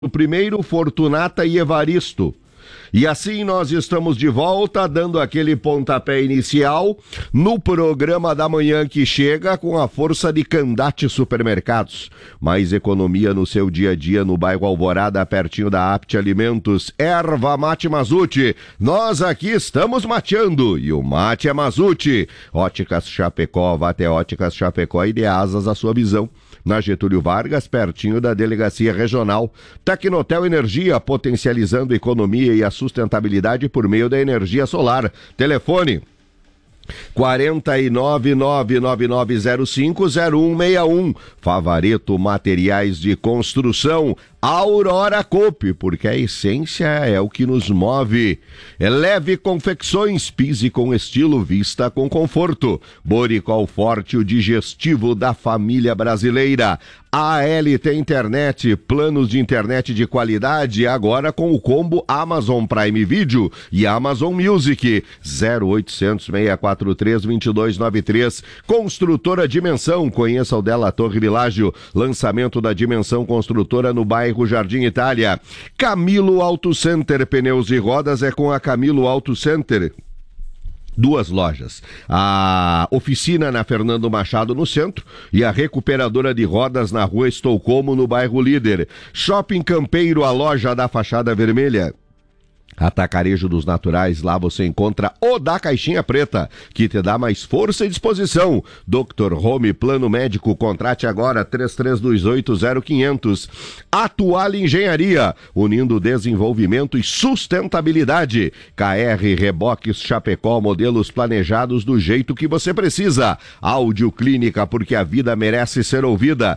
O primeiro, Fortunata e Evaristo. E assim nós estamos de volta, dando aquele pontapé inicial no programa da manhã que chega com a força de Candate Supermercados. Mais economia no seu dia a dia no bairro Alvorada, pertinho da Apte Alimentos. Erva Mate Mazute. Nós aqui estamos mateando e o mate é Mazute. Óticas Chapecó, vá até Óticas Chapecó e dê asas à sua visão. Na Getúlio Vargas, pertinho da Delegacia Regional. Tecnotel Energia, potencializando a economia e a sustentabilidade por meio da energia solar. Telefone 49999050161. Favareto Materiais de Construção. Aurora Coop, porque a essência é o que nos move. Leve Confecções, pise com estilo, vista com conforto. Boricol Forte, o digestivo da família brasileira. ALT Internet, planos de internet de qualidade, agora com o combo Amazon Prime Video e Amazon Music. 0800 643 2293. Construtora Dimensão, conheça o dela Torre Világio. Lançamento da Dimensão Construtora no bairro Jardim Itália. Camilo Auto Center, pneus e rodas é com a Camilo Auto Center. Duas lojas, a oficina na Fernando Machado no centro e a recuperadora de rodas na rua Estocolmo no bairro Líder. Shopping Campeiro, a loja da fachada vermelha. Atacarejo dos Naturais, lá você encontra o da Caixinha Preta, que te dá mais força e disposição. Dr. Home Plano Médico, contrate agora 33280500. Atual Engenharia, unindo desenvolvimento e sustentabilidade. KR Reboques Chapecó, modelos planejados do jeito que você precisa. Áudio Clínica, porque a vida merece ser ouvida.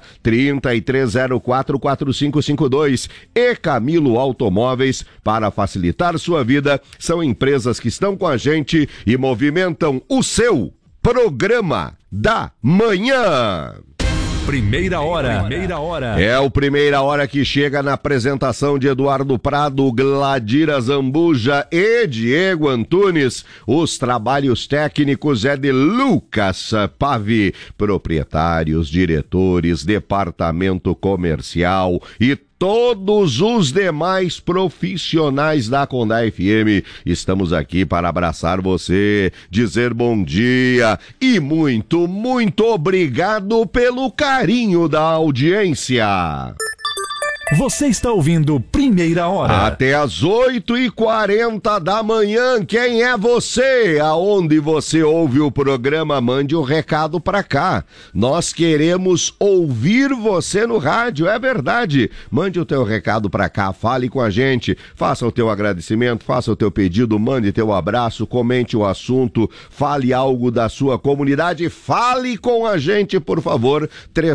33044552. E Camilo Automóveis, para facilitar sua vida, são empresas que estão com a gente e movimentam o seu programa da manhã. Primeira hora. É o Primeira Hora que chega na apresentação de Eduardo Prado, Gladira Zambuja e Diego Antunes. Os trabalhos técnicos é de Lucas Pavi, proprietários, diretores, departamento comercial e todos os demais profissionais da Condá FM. Estamos aqui para abraçar você, dizer bom dia e muito, muito obrigado pelo carinho da audiência. Você está ouvindo Primeira Hora. Até às 8h40 da manhã. Quem é você? Aonde você ouve o programa? Mande um recado pra cá. Nós queremos ouvir você no rádio, é verdade. Mande o teu recado pra cá, fale com a gente, faça o teu agradecimento, faça o teu pedido, mande teu abraço, comente o assunto, fale algo da sua comunidade, fale com a gente, por favor.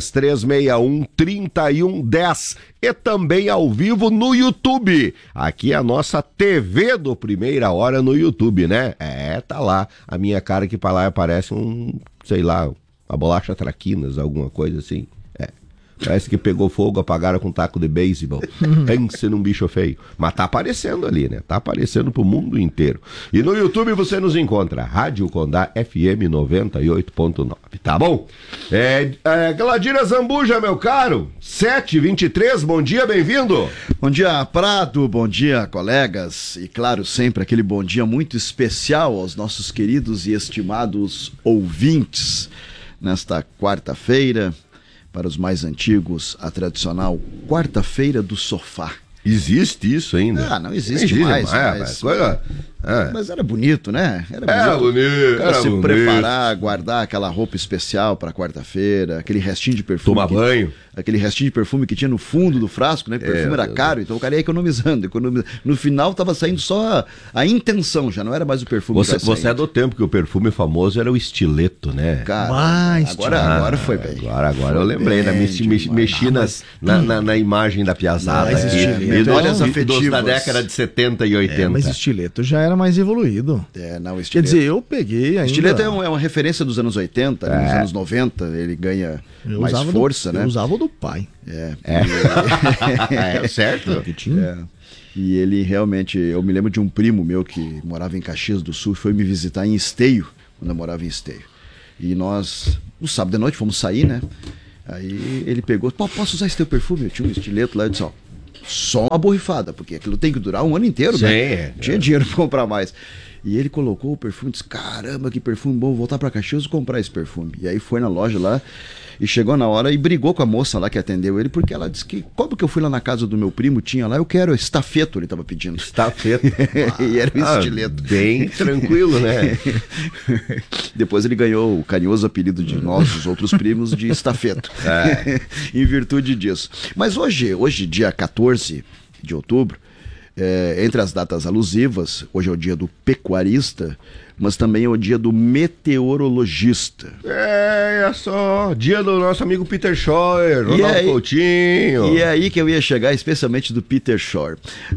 3361-3110. E também ao vivo no YouTube. Aqui é a nossa TV do Primeira Hora no YouTube, né? É, tá lá. A minha cara que pra lá parece sei lá, uma bolacha traquinas, alguma coisa assim. Parece que pegou fogo, apagaram com um taco de beisebol. Pense num bicho feio. Mas tá aparecendo ali, né? Tá aparecendo pro mundo inteiro. E no YouTube você nos encontra. Rádio Condá FM 98.9. Tá bom? Gladira Zambuja, meu caro. 7h23, bom dia, bem-vindo. Bom dia, Prado. Bom dia, colegas. E claro, sempre aquele bom dia muito especial aos nossos queridos e estimados ouvintes. Nesta quarta-feira, para os mais antigos, a tradicional quarta-feira do sofá. Existe isso ainda? Não existe mais. Mas era bonito, né? Era bonito. Se preparar, guardar aquela roupa especial para quarta-feira, aquele restinho de perfume. Tomar banho. Aquele restinho de perfume que tinha no fundo do frasco, né? O perfume era caro, então o cara ia economizando. No final tava saindo só a intenção, já não era mais o perfume. Você é do tempo que o perfume famoso era o estileto, né? Cara, agora foi bem. Agora eu lembrei, mexi na imagem da piazada aqui. Dos da década de 70 e 80. Mas estileto já era mais evoluído. Estileto. Quer dizer, eu peguei ainda. Estileto é uma referência dos anos 80, nos anos 90, ele ganha mais força, né? Eu usava o do pai. Certo? E ele realmente, eu me lembro de um primo meu que morava em Caxias do Sul, foi me visitar em Esteio, quando eu morava em Esteio. E nós, no sábado de noite, fomos sair, né? Aí ele pegou, posso usar esse teu perfume? Eu tinha um estileto lá, eu disse, só uma borrifada, porque aquilo tem que durar um ano inteiro, Sim, né? Tinha dinheiro pra comprar mais. E ele colocou o perfume e disse, caramba, que perfume bom, vou voltar pra Caxias e comprar esse perfume. E aí foi na loja lá e chegou na hora e brigou com a moça lá que atendeu ele, porque ela disse que, como que eu fui lá na casa do meu primo, tinha lá, eu quero estafeto, ele tava pedindo. Estafeto. E era um estileto. Bem tranquilo, né? Depois ele ganhou o carinhoso apelido de nós, os outros primos, de estafeto. Em virtude disso. Mas hoje, dia 14 de outubro, entre as datas alusivas, hoje é o dia do pecuarista, mas também é o dia do meteorologista. É só, dia do nosso amigo Peter Schor, Ronaldo Coutinho. E é aí que eu ia chegar, especialmente do Peter Schor.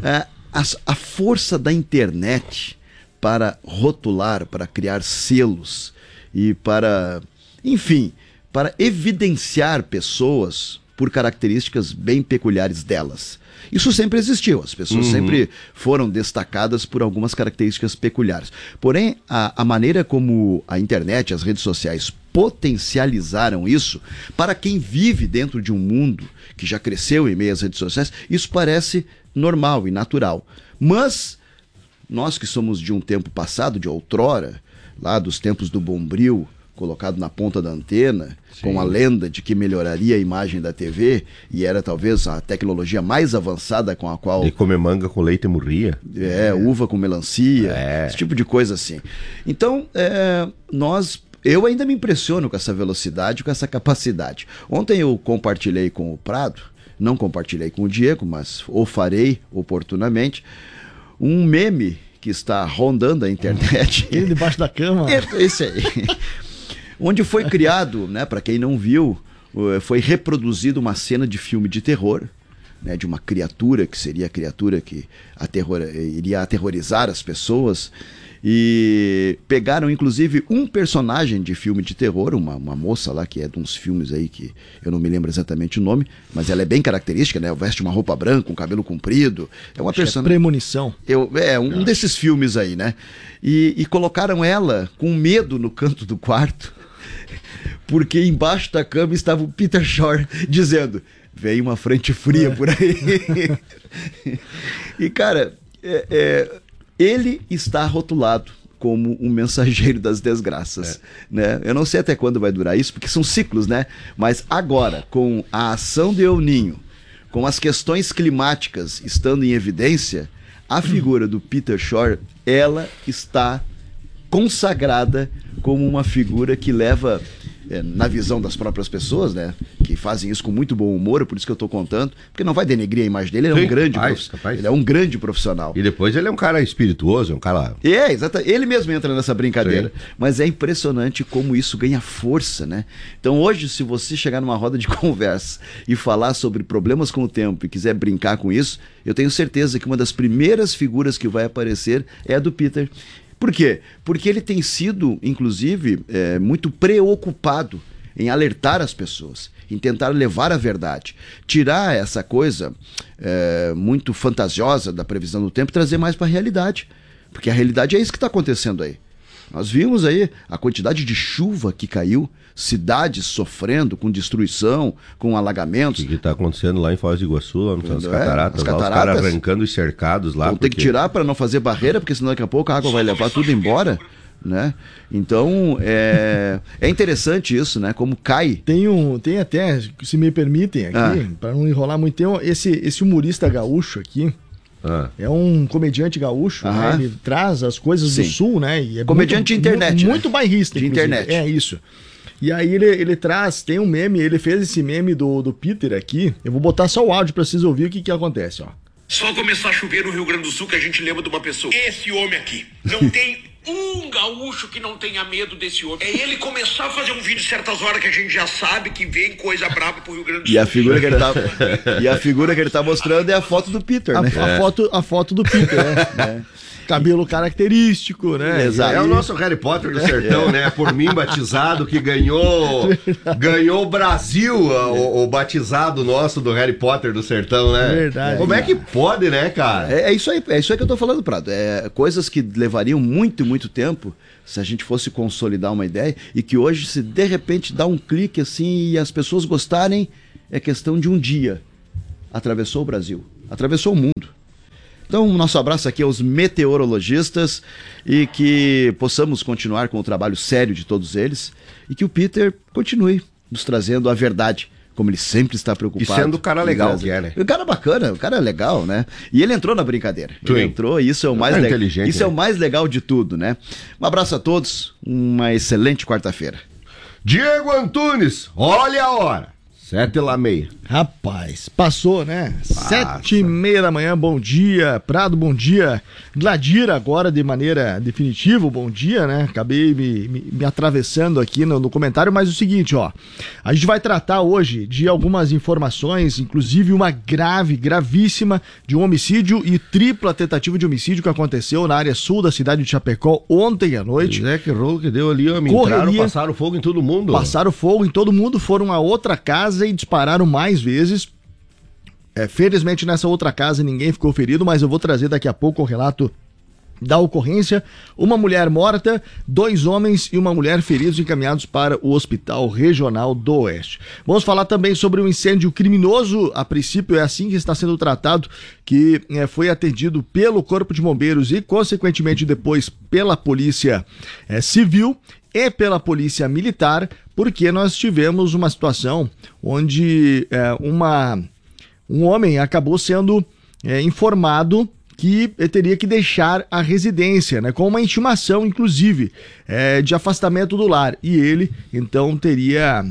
A força da internet para rotular, para criar selos e para, enfim, para evidenciar pessoas por características bem peculiares delas. Isso sempre existiu, as pessoas sempre foram destacadas por algumas características peculiares. Porém, a maneira como a internet, as redes sociais potencializaram isso, para quem vive dentro de um mundo que já cresceu em meio às redes sociais, isso parece normal e natural. Mas nós que somos de um tempo passado, de outrora, lá dos tempos do Bombril, colocado na ponta da antena, com a lenda de que melhoraria a imagem da TV, e era talvez a tecnologia mais avançada com a qual... E comer manga com leite morria. Uva com melancia, esse tipo de coisa assim. Então, eu ainda me impressiono com essa velocidade, com essa capacidade. Ontem eu compartilhei com o Prado, não compartilhei com o Diego, mas o farei oportunamente, um meme que está rondando a internet. Ele debaixo da cama. Esse aí. Onde foi criado, né, para quem não viu, foi reproduzido uma cena de filme de terror, né, de uma criatura que seria a criatura que iria aterrorizar as pessoas. E pegaram, inclusive, um personagem de filme de terror, uma moça lá que é de uns filmes aí que eu não me lembro exatamente o nome, mas ela é bem característica, né? Veste uma roupa branca, um cabelo comprido. É uma personagem. Premonição. Um desses filmes aí, né? E colocaram ela com medo no canto do quarto, porque embaixo da cama estava o Peter Schor dizendo: vem uma frente fria por aí. E, cara, ele está rotulado como um mensageiro das desgraças, né? Eu não sei até quando vai durar isso, porque são ciclos, né? Mas agora, com a ação de El Niño, com as questões climáticas estando em evidência, a figura do Peter Schor, ela está consagrada como uma figura que leva, na visão das próprias pessoas, né, que fazem isso com muito bom humor, por isso que eu estou contando, porque não vai denegrir a imagem dele, ele é um grande profissional. Ele é um grande profissional. E depois ele é um cara espirituoso, um cara... Exato. Ele mesmo entra nessa brincadeira. Sim. Mas é impressionante como isso ganha força, né? Então hoje, se você chegar numa roda de conversa e falar sobre problemas com o tempo e quiser brincar com isso, eu tenho certeza que uma das primeiras figuras que vai aparecer é a do Peter. Por quê? Porque ele tem sido, inclusive, muito preocupado em alertar as pessoas, em tentar levar a verdade, tirar essa coisa muito fantasiosa da previsão do tempo e trazer mais para a realidade. Porque a realidade é isso que está acontecendo aí. Nós vimos aí a quantidade de chuva que caiu, cidades sofrendo com destruição, com alagamentos. O que está acontecendo lá em Foz do Iguaçu, lá nas cataratas, lá, os caras arrancando os cercados lá. Vão ter que tirar para não fazer barreira, porque senão daqui a pouco a água vai levar tudo embora, né? Então, é interessante isso, né? Como cai. Tem até, se me permitem aqui, para não enrolar muito, tem esse humorista gaúcho aqui. É um comediante gaúcho, né? Ele traz as coisas do sul, né? E é comediante de internet, muito bairrista, de internet. É isso. E aí ele traz, tem um meme, ele fez esse meme do Peter aqui. Eu vou botar só o áudio pra vocês ouvirem o que acontece, ó. Só começar a chover no Rio Grande do Sul que a gente lembra de uma pessoa. Esse homem aqui. Não tem um gaúcho que não tenha medo desse homem. É ele começar a fazer um vídeo certas horas que a gente já sabe que vem coisa braba pro Rio Grande do Sul. E a figura que ele tá mostrando é a foto do Peter, né? A foto do Peter, né? Cabelo característico, né? Exato. É o nosso Harry Potter do sertão, né? Por mim batizado, que ganhou o Brasil, o batizado nosso do Harry Potter do sertão, né? Verdade. Como é que pode, né, cara? É isso aí que eu tô falando, Prado. Coisas que levariam muito, muito tempo se a gente fosse consolidar uma ideia e que hoje, se de repente dá um clique assim e as pessoas gostarem, é questão de um dia. Atravessou o Brasil. atravessou o mundo. Então, nosso abraço aqui aos meteorologistas e que possamos continuar com o trabalho sério de todos eles e que o Peter continue nos trazendo a verdade, como ele sempre está preocupado. E sendo o cara legal que é, né? O cara bacana, o cara é legal, né? E ele entrou na brincadeira. Ele entrou e isso é o mais legal. Isso, né? É o mais legal de tudo, né? Um abraço a todos, uma excelente quarta-feira. Diego Antunes, olha a hora. 7h06. Rapaz, passou, né? 7h30 da manhã, bom dia. Prado, bom dia. Gladira, agora de maneira definitiva, bom dia, né? Acabei me atravessando aqui no comentário, mas o seguinte, ó. A gente vai tratar hoje de algumas informações, inclusive uma gravíssima, de um homicídio e tripla tentativa de homicídio que aconteceu na área sul da cidade de Chapecó ontem à noite. Que rolo que deu ali, ó. Entraram, passaram fogo em todo mundo. Passaram fogo em todo mundo, foram a outra casa e dispararam mais vezes. Felizmente nessa outra casa ninguém ficou ferido, mas eu vou trazer daqui a pouco o relato da ocorrência. Uma mulher morta, 2 homens e uma mulher feridos encaminhados para o Hospital Regional do Oeste. Vamos falar também sobre um incêndio criminoso, a princípio é assim que está sendo tratado, que foi atendido pelo Corpo de Bombeiros e consequentemente depois pela Polícia Civil e pela Polícia Militar, porque nós tivemos uma situação onde um homem acabou sendo informado que teria que deixar a residência, né, com uma intimação, inclusive, de afastamento do lar. E ele, então, teria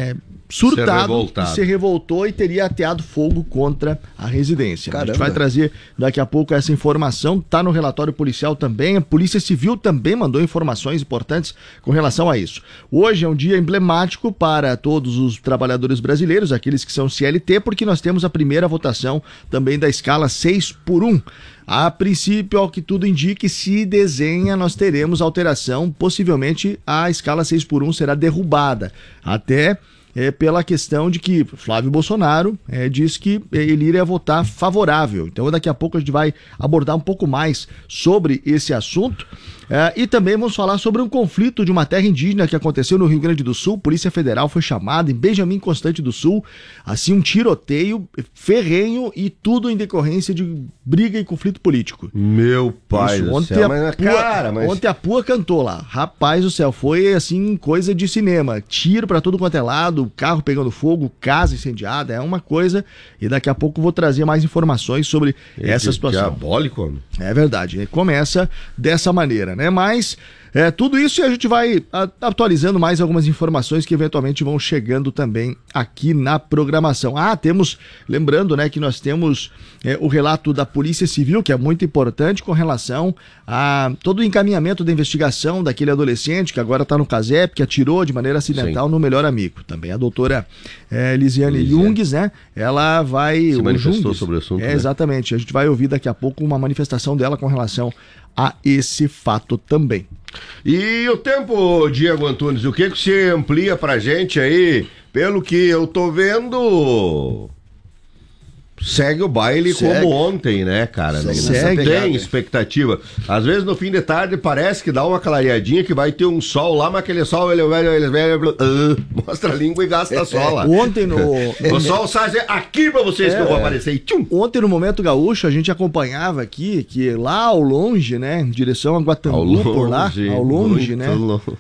surtado, se revoltou e teria ateado fogo contra a residência. Caramba. A gente vai trazer daqui a pouco essa informação, tá no relatório policial também, a Polícia Civil também mandou informações importantes com relação a isso. Hoje é um dia emblemático para todos os trabalhadores brasileiros, aqueles que são CLT, porque nós temos a primeira votação também da escala 6x1. A princípio, ao que tudo indique, se desenha, nós teremos alteração, possivelmente a escala 6x1 será derrubada, até pela questão de que Flávio Bolsonaro disse que ele iria votar favorável. Então daqui a pouco a gente vai abordar um pouco mais sobre esse assunto. E também vamos falar sobre um conflito de uma terra indígena que aconteceu no Rio Grande do Sul. Polícia Federal foi chamada em Benjamin Constant do Sul, assim um tiroteio ferrenho e tudo em decorrência de briga e conflito político. Meu pai do céu, ontem a Pua cantou lá. Rapaz do céu, foi assim coisa de cinema. Tiro pra tudo quanto é lado, carro pegando fogo, casa incendiada, é uma coisa. E daqui a pouco vou trazer mais informações sobre essa situação. Diabólico. É verdade, começa dessa maneira, né? Mas tudo isso a gente vai atualizando mais algumas informações que eventualmente vão chegando também aqui na programação. Lembrando, né, que nós temos o relato da Polícia Civil, que é muito importante com relação a todo o encaminhamento da investigação daquele adolescente que agora está no CASEP, que atirou de maneira acidental no melhor amigo. Também a doutora Lisiane Jungs, né? Ela vai... Se manifestou sobre o assunto, né? Exatamente. A gente vai ouvir daqui a pouco uma manifestação dela com relação a esse fato também. E o tempo, Diego Antunes, o que você amplia pra gente aí? Pelo que eu tô vendo, segue o baile como ontem, né, cara? Não tem expectativa. Às vezes no fim de tarde parece que dá uma clareadinha, que vai ter um sol lá, mas aquele sol, ele mostra a língua e gasta a sola. Ontem o sol sai aqui pra vocês que eu vou aparecer. E tchum. Ontem no Momento Gaúcho a gente acompanhava aqui, que lá ao longe, né, em direção a Guatambu, por lá, ao longe, né?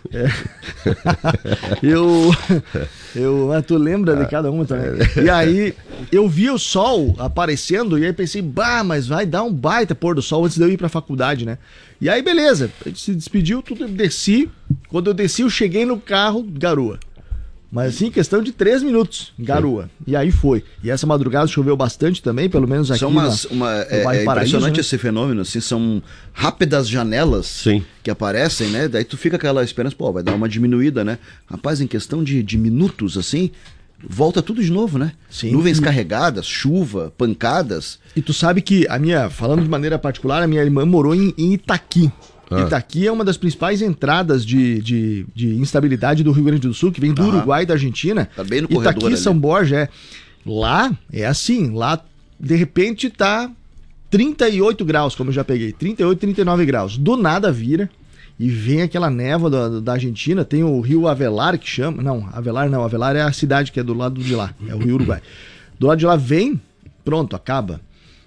Tu lembra de cada uma também. E aí eu vi o sol aparecendo e aí pensei, mas vai dar um baita pôr do sol antes de eu ir pra faculdade, né? E aí beleza, a gente se despediu, tudo, eu desci. Quando eu desci, eu cheguei no carro, garoa. Mas assim, questão de 3 minutos, garoa. E aí foi. E essa madrugada choveu bastante também, pelo menos aqui no é impressionante, né? Esse fenômeno, assim, são rápidas janelas que aparecem, né? Daí tu fica aquela esperança, vai dar uma diminuída, né? Rapaz, em questão de minutos, assim, volta tudo de novo, né? Sim. Nuvens carregadas, chuva, pancadas. E tu sabe que falando de maneira particular, a minha irmã morou em Itaqui. Itaqui é uma das principais entradas de instabilidade do Rio Grande do Sul, que vem do Uruguai e da Argentina. Tá bem no corredor. Itaqui, ali. São Borja, lá é assim, lá de repente tá 38 graus, como eu já peguei, 38, 39 graus. Do nada vira e vem aquela névoa da Argentina, tem o rio Avelar que chama, Avelar é a cidade que é do lado de lá, é o rio Uruguai. Do lado de lá vem, pronto, acaba.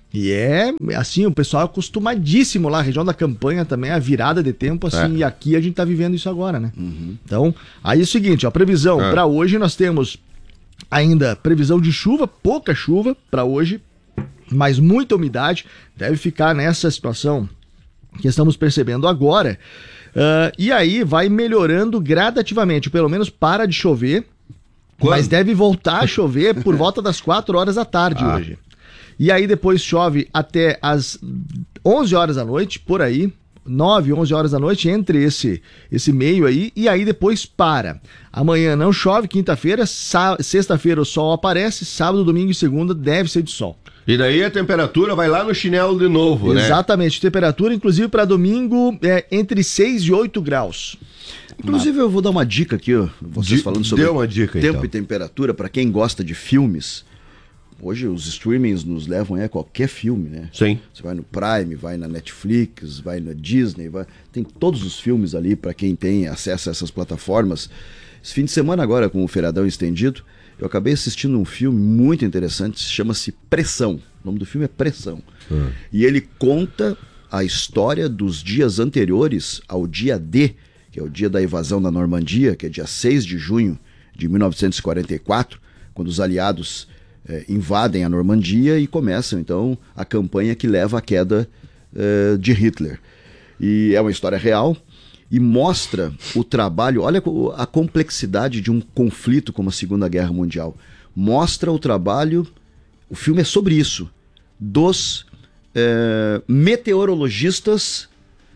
E é assim, o pessoal é acostumadíssimo lá, a região da Campanha também, a virada de tempo, assim, e aqui a gente tá vivendo isso agora, né? Então, aí é o seguinte, ó, previsão para hoje nós temos ainda previsão de chuva, pouca chuva para hoje, mas muita umidade, deve ficar nessa situação que estamos percebendo agora, e aí vai melhorando gradativamente, pelo menos para de chover, mas deve voltar a chover por volta das 4 horas da tarde hoje. E aí depois chove até as 11 horas da noite, por aí, 9, 11 horas da noite, entre esse meio aí, e aí depois para. Amanhã não chove, quinta-feira, sexta-feira o sol aparece, sábado, domingo e segunda deve ser de sol. E daí a temperatura vai lá no chinelo de novo, né? Exatamente, temperatura inclusive para domingo é entre 6 e 8 graus. Inclusive eu vou dar uma dica aqui, ó, vocês falando sobre uma dica, tempo então. e temperatura, para quem gosta de filmes. Hoje os streamings nos levam a qualquer filme, né? Sim. Você vai no Prime, vai na Netflix, vai na Disney, tem todos os filmes ali para quem tem acesso a essas plataformas. Esse fim de semana agora, com o feriadão estendido, eu acabei assistindo um filme muito interessante, chama-se Pressão. O nome do filme é Pressão. E ele conta a história dos dias anteriores ao dia D, que é o dia da invasão da Normandia, que é dia 6 de junho de 1944, quando os aliados invadem a Normandia e começam, então, a campanha que leva à queda de Hitler. E é uma história real e mostra o trabalho, olha a complexidade de um conflito como a Segunda Guerra Mundial. Mostra o trabalho, o filme é sobre isso, dos meteorologistas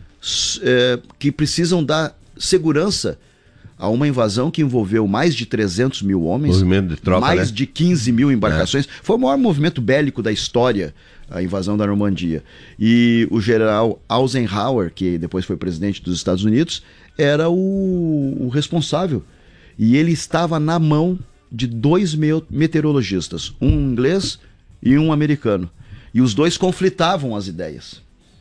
que precisam dar segurança a uma invasão que envolveu mais de 300 mil homens, movimento de tropa, mais né? de 15 mil embarcações. Foi o maior movimento bélico da história, a invasão da Normandia. E o general Eisenhower, que depois foi presidente dos Estados Unidos, era o responsável. E ele estava na mão de 2 meteorologistas, um inglês e um americano. E os dois conflitavam as ideias.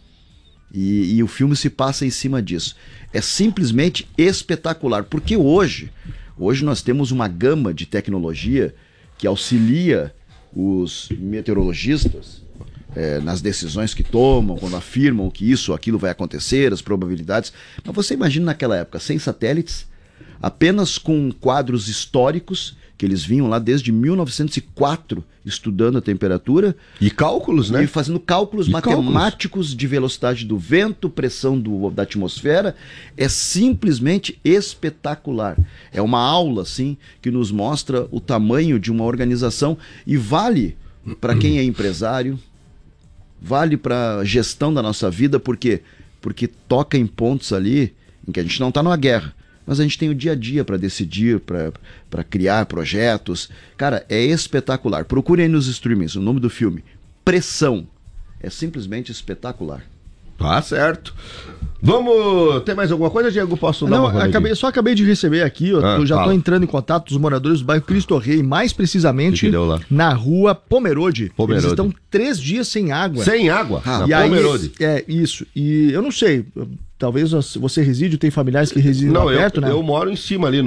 E o filme se passa em cima disso. É simplesmente espetacular, porque hoje nós temos uma gama de tecnologia que auxilia os meteorologistas nas decisões que tomam, quando afirmam que isso ou aquilo vai acontecer, as probabilidades. Mas você imagina naquela época, sem satélites, apenas com quadros históricos, que eles vinham lá desde 1904 estudando a temperatura. E cálculos, né? E fazendo cálculos matemáticos de velocidade do vento, pressão da atmosfera. É simplesmente espetacular. É uma aula, assim, que nos mostra o tamanho de uma organização e vale para quem é empresário, vale para a gestão da nossa vida, porque toca em pontos ali em que a gente não está numa guerra. Mas a gente tem o dia a dia para decidir, para criar projetos. Cara, é espetacular. Procurem aí nos streamings o nome do filme. Pressão. É simplesmente espetacular. Tá certo. Vamos... Tem mais alguma coisa, Diego? Posso dar uma olhadinha? Só acabei de receber aqui, eu já estou entrando em contato com os moradores do bairro Cristo Rei, mais precisamente na rua Pomerode. Eles estão 3 dias sem água. Sem água? E aí, Pomerode. Isso. E eu não sei... Talvez você reside, tem familiares que residem lá perto, né? Eu moro em cima ali,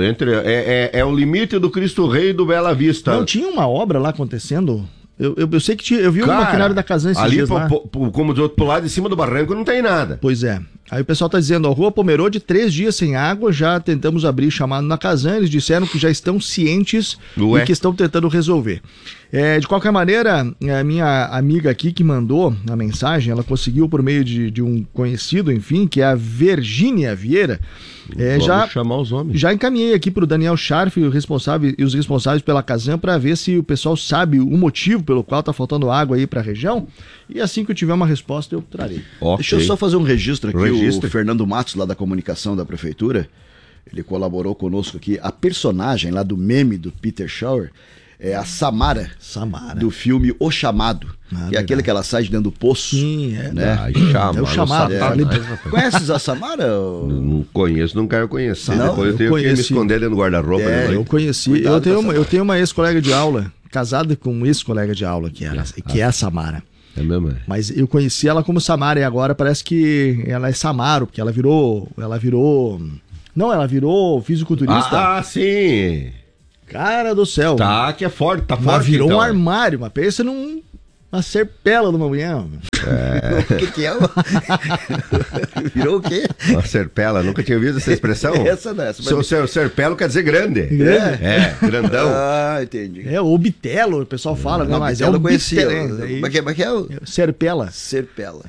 é o limite do Cristo Rei e do Bela Vista. Não tinha uma obra lá acontecendo? Eu sei que tinha, eu vi um maquinário da Casan esses dias lá. Como do outro lado, de cima do barranco, não tem nada. Pois é. Aí o pessoal tá dizendo, Rua Pomerode, 3 dias sem água, já tentamos abrir chamado na Casan, eles disseram que já estão cientes e que estão tentando resolver. De qualquer maneira, a minha amiga aqui que mandou a mensagem, ela conseguiu por meio de um conhecido, enfim, que é a Virgínia Vieira. Vamos chamar os homens. Já encaminhei aqui para o Daniel Scharf e os responsáveis pela Casan para ver se o pessoal sabe o motivo pelo qual está faltando água aí para a região. E assim que eu tiver uma resposta, eu trarei. Okay. Deixa eu só fazer um registro aqui. O Fernando Matos, lá da comunicação da prefeitura, ele colaborou conosco aqui. A personagem lá do meme do Peter Schauer é a Samara. Do filme O Chamado. Que é aquele que ela sai de dentro do poço. Sim, né? É o Chamado. Conheces a Samara? Não conheço, não quero conhecer. Não, depois eu tenho que me esconder dentro do guarda-roupa. Eu conheci. Eu tenho uma ex-colega de aula, casada com um ex-colega de aula, que é a Samara. É mesmo? Mas eu conheci ela como Samara e agora parece que ela é Samaro, porque ela virou fisiculturista. Ah, sim! Cara do céu. Tá, que é forte, tá forte. Mas virou então. um armário, mas pensa num Uma serpela de uma mulher. O que é? Virou o quê? Uma serpela, nunca tinha ouvido essa expressão? Essa não, essa Serpelo quer dizer grande. Grande? Grandão. Ah, entendi. É, o bitelo, o pessoal fala, né? Mas é o conhecia. bitelense. Como é que é? Serpela. Serpela.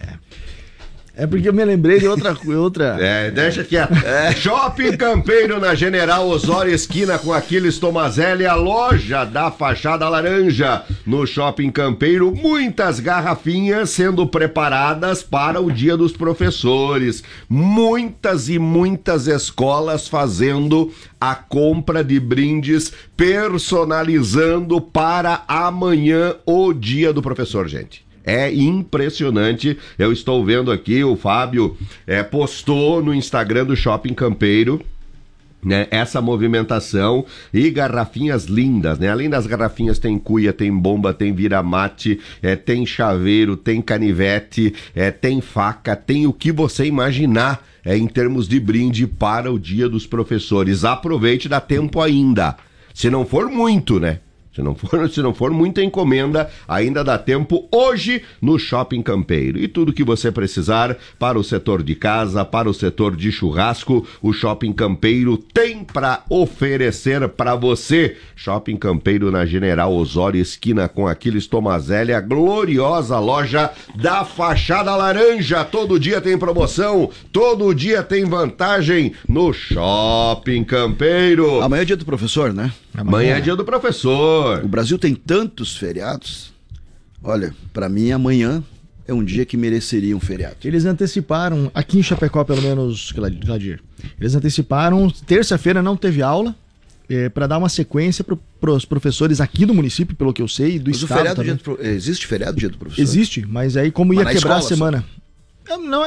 É porque eu me lembrei de outra. Deixa quieto. Shopping Campeiro na General Osório, esquina com Aquiles Tomazelli, a loja da fachada laranja. No Shopping Campeiro, muitas garrafinhas sendo preparadas para o Dia dos Professores. Muitas e muitas escolas fazendo a compra de brindes, personalizando para amanhã o Dia do Professor, gente. É impressionante, eu estou vendo aqui, o Fábio postou no Instagram do Shopping Campeiro, né, essa movimentação e garrafinhas lindas, né? Além das garrafinhas tem cuia, tem bomba, tem vira-mate, tem chaveiro, tem canivete, tem faca, tem o que você imaginar em termos de brinde para o Dia dos Professores. Aproveite, dá tempo ainda, se não for muito, né? Se não for muita encomenda, ainda dá tempo hoje no Shopping Campeiro. E tudo que você precisar para o setor de casa, para o setor de churrasco, o Shopping Campeiro tem para oferecer para você. Shopping Campeiro na General Osório, esquina com Aquiles Tomazelli, a gloriosa loja da fachada laranja. Todo dia tem promoção, todo dia tem vantagem no Shopping Campeiro. Amanhã é dia do professor, né? Amanhã é dia do professor. O Brasil tem tantos feriados. Olha, pra mim amanhã é um dia que mereceria um feriado. Eles anteciparam, aqui em Chapecó pelo menos, Gladir, eles anteciparam, terça-feira não teve aula, para dar uma sequência para os professores aqui do município, pelo que eu sei, do mas estado. O feriado existe feriado dia do professor? Existe, mas aí como ia quebrar a semana... Não,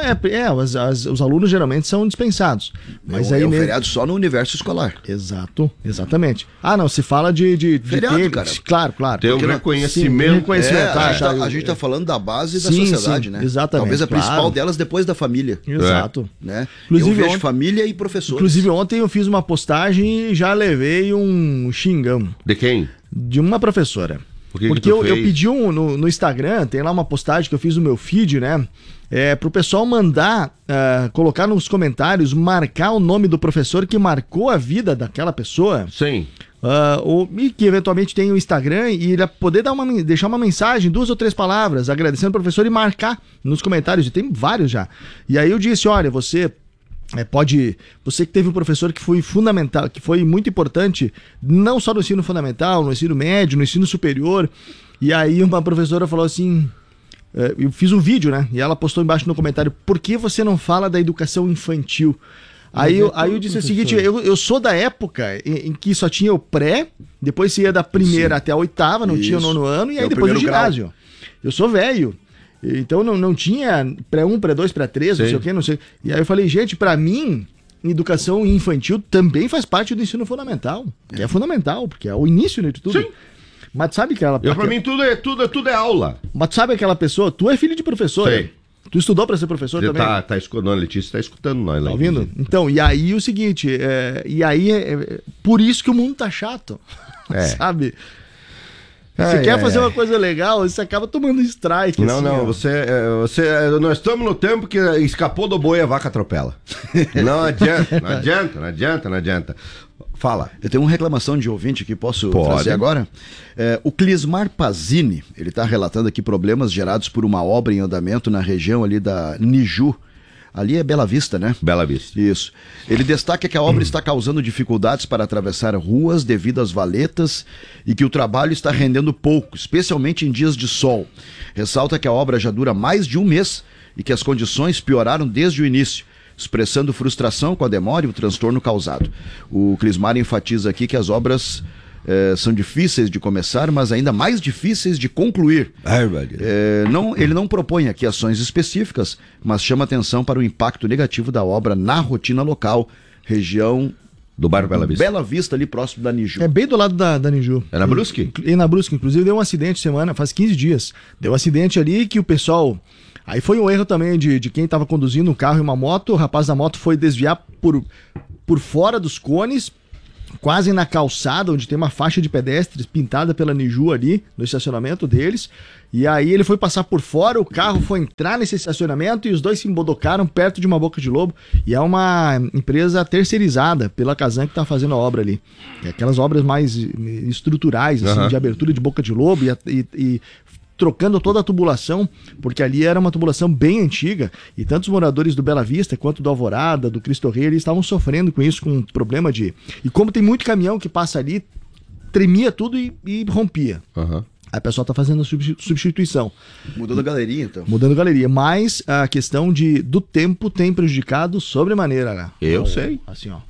os alunos geralmente são dispensados. Mas aí um feriado só no universo escolar. Exatamente. Ah, não, se fala de feriado, ter, cara. Claro. Tem um reconhecimento. A gente tá falando da base da sociedade, né? Exatamente. Talvez a principal delas depois da família. Exato. Né? Inclusive, eu vejo família e professores. Inclusive ontem eu fiz uma postagem e já levei um xingão. De quem? De uma professora. Porque eu pedi no Instagram, tem lá uma postagem que eu fiz no meu feed, né? Pro pessoal mandar, colocar nos comentários, marcar o nome do professor que marcou a vida daquela pessoa. Sim. E que eventualmente tem o Instagram e ele poder deixar uma mensagem, 2 ou 3 palavras, agradecendo o professor e marcar nos comentários. E tem vários já. E aí eu disse, olha, você que teve um professor que foi fundamental, que foi muito importante, não só no ensino fundamental, no ensino médio, no ensino superior. E aí uma professora falou assim, eu fiz um vídeo, né? E ela postou embaixo no comentário, por que você não fala da educação infantil? Aí eu disse o seguinte, eu sou da época em que só tinha o pré, depois você ia da primeira até a 8ª, não tinha o 9º ano, e aí depois o ginásio. Eu sou velho. Então não tinha pré-1, pré-2, pré-3, não sei o que, não sei. E aí eu falei, gente, pra mim, educação infantil também faz parte do ensino fundamental. Que é fundamental, porque é o início de tudo. Sim. Mas sabe que ela... Pra mim tudo é aula. Mas sabe aquela pessoa, tu é filho de professor, Sei. Né? Tu estudou pra ser professor também? Tá escutando, a Letícia tá escutando nós lá. Tá ouvindo? Então, e aí o seguinte, por isso que o mundo tá chato, sabe? Você quer fazer uma coisa legal, você acaba tomando strike. Não, nós estamos no tempo que escapou do boi, a vaca atropela. Não adianta. Fala. Eu tenho uma reclamação de ouvinte que posso trazer agora. O Clismar Pazini, ele está relatando aqui problemas gerados por uma obra em andamento na região ali da Niju. Ali é Bela Vista, né? Bela Vista. Isso. Ele destaca que a obra está causando dificuldades para atravessar ruas devido às valetas e que o trabalho está rendendo pouco, especialmente em dias de sol. Ressalta que a obra já dura mais de um mês e que as condições pioraram desde o início, expressando frustração com a demora e o transtorno causado. O Clismar enfatiza aqui que as obras são difíceis de começar, mas ainda mais difíceis de concluir. Ele não propõe aqui ações específicas, mas chama atenção para o impacto negativo da obra na rotina local, região do bairro Bela Vista. Bela Vista, ali próximo da Niju. É bem do lado da Niju. É na Brusque? É na Brusque, inclusive deu um acidente faz 15 dias. Deu um acidente ali que o pessoal... Aí foi um erro também de quem estava conduzindo um carro e uma moto, o rapaz da moto foi desviar por fora dos cones, quase na calçada, onde tem uma faixa de pedestres pintada pela Niju ali, no estacionamento deles. E aí ele foi passar por fora, o carro foi entrar nesse estacionamento e os dois se embodocaram perto de uma boca de lobo. E é uma empresa terceirizada pela Casan que tá fazendo a obra ali. É aquelas obras mais estruturais, assim, de abertura de boca de lobo e trocando toda a tubulação, porque ali era uma tubulação bem antiga, e tanto os moradores do Bela Vista, quanto do Alvorada, do Cristo Rei, eles estavam sofrendo com isso, com um problema de... E como tem muito caminhão que passa ali, tremia tudo e rompia. Aí a pessoa tá fazendo a substituição. Mudando a galeria, então. Mudando a galeria, mas a questão do tempo tem prejudicado sobremaneira, né? Eu sei. Assim, ó.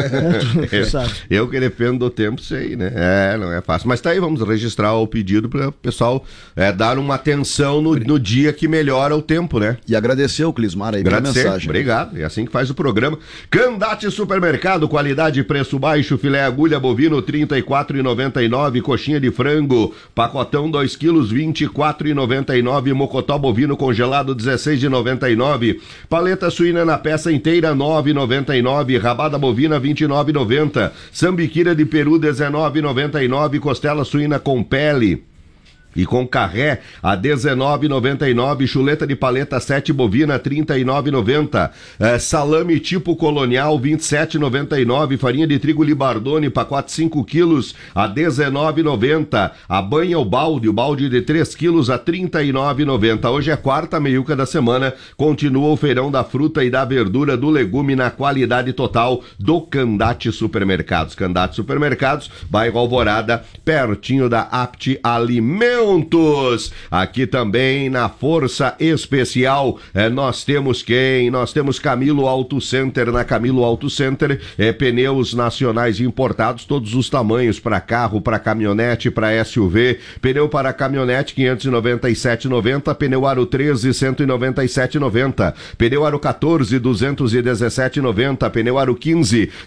Eu que dependo do tempo, sei, né? Não é fácil. Mas tá aí, vamos registrar o pedido para o pessoal dar uma atenção no dia que melhora o tempo, né? E agradecer o Clismar aí pela mensagem. Obrigado, é assim que faz o programa. Candate Supermercado, qualidade e preço baixo, filé agulha bovino R$ 34,99, coxinha de frango, pacotão 2 quilos R$ 24,99, mocotó bovino congelado R$ 16,99, paleta suína na peça inteira R$ 9,99, rabada bovina R$ 29,90, sambiquira de peru R$ 19,99, costela suína com pele e com carré a R$ 19,99, chuleta de paleta 7 bovina R$ 39,90, salame tipo colonial R$ 27,99, farinha de trigo Libardone, pacote 5 quilos a R$ 19,90, a banha o balde de 3 quilos a R$ 39,90. Hoje é quarta meiuca da semana, continua o feirão da fruta e da verdura, do legume na qualidade total do Candate Supermercados. Candate Supermercados, bairro Alvorada, pertinho da Apt Alimentos. Aqui também na Força Especial nós temos quem? Nós temos Camilo Auto Center. Na Camilo Auto Center pneus nacionais importados, todos os tamanhos, para carro, para caminhonete, para SUV. Pneu para caminhonete R$ 597,90, pneu aro 13 R$ 197,90, pneu aro 14 R$ 217,90, pneu aro 15 R$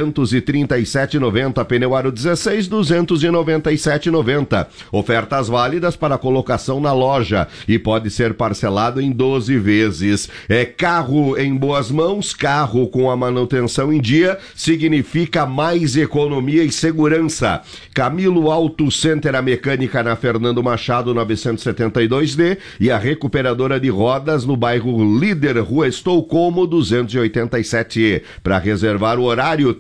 237,90, pneu aro 16 R$ 297,90. Ofertas válidas para colocação na loja e pode ser parcelado em 12 vezes. Carro em boas mãos, carro com a manutenção em dia, significa mais economia e segurança. Camilo Auto Center, a mecânica na Fernando Machado 972D e a recuperadora de rodas no bairro Líder, Rua Estocolmo 287. Para reservar o horário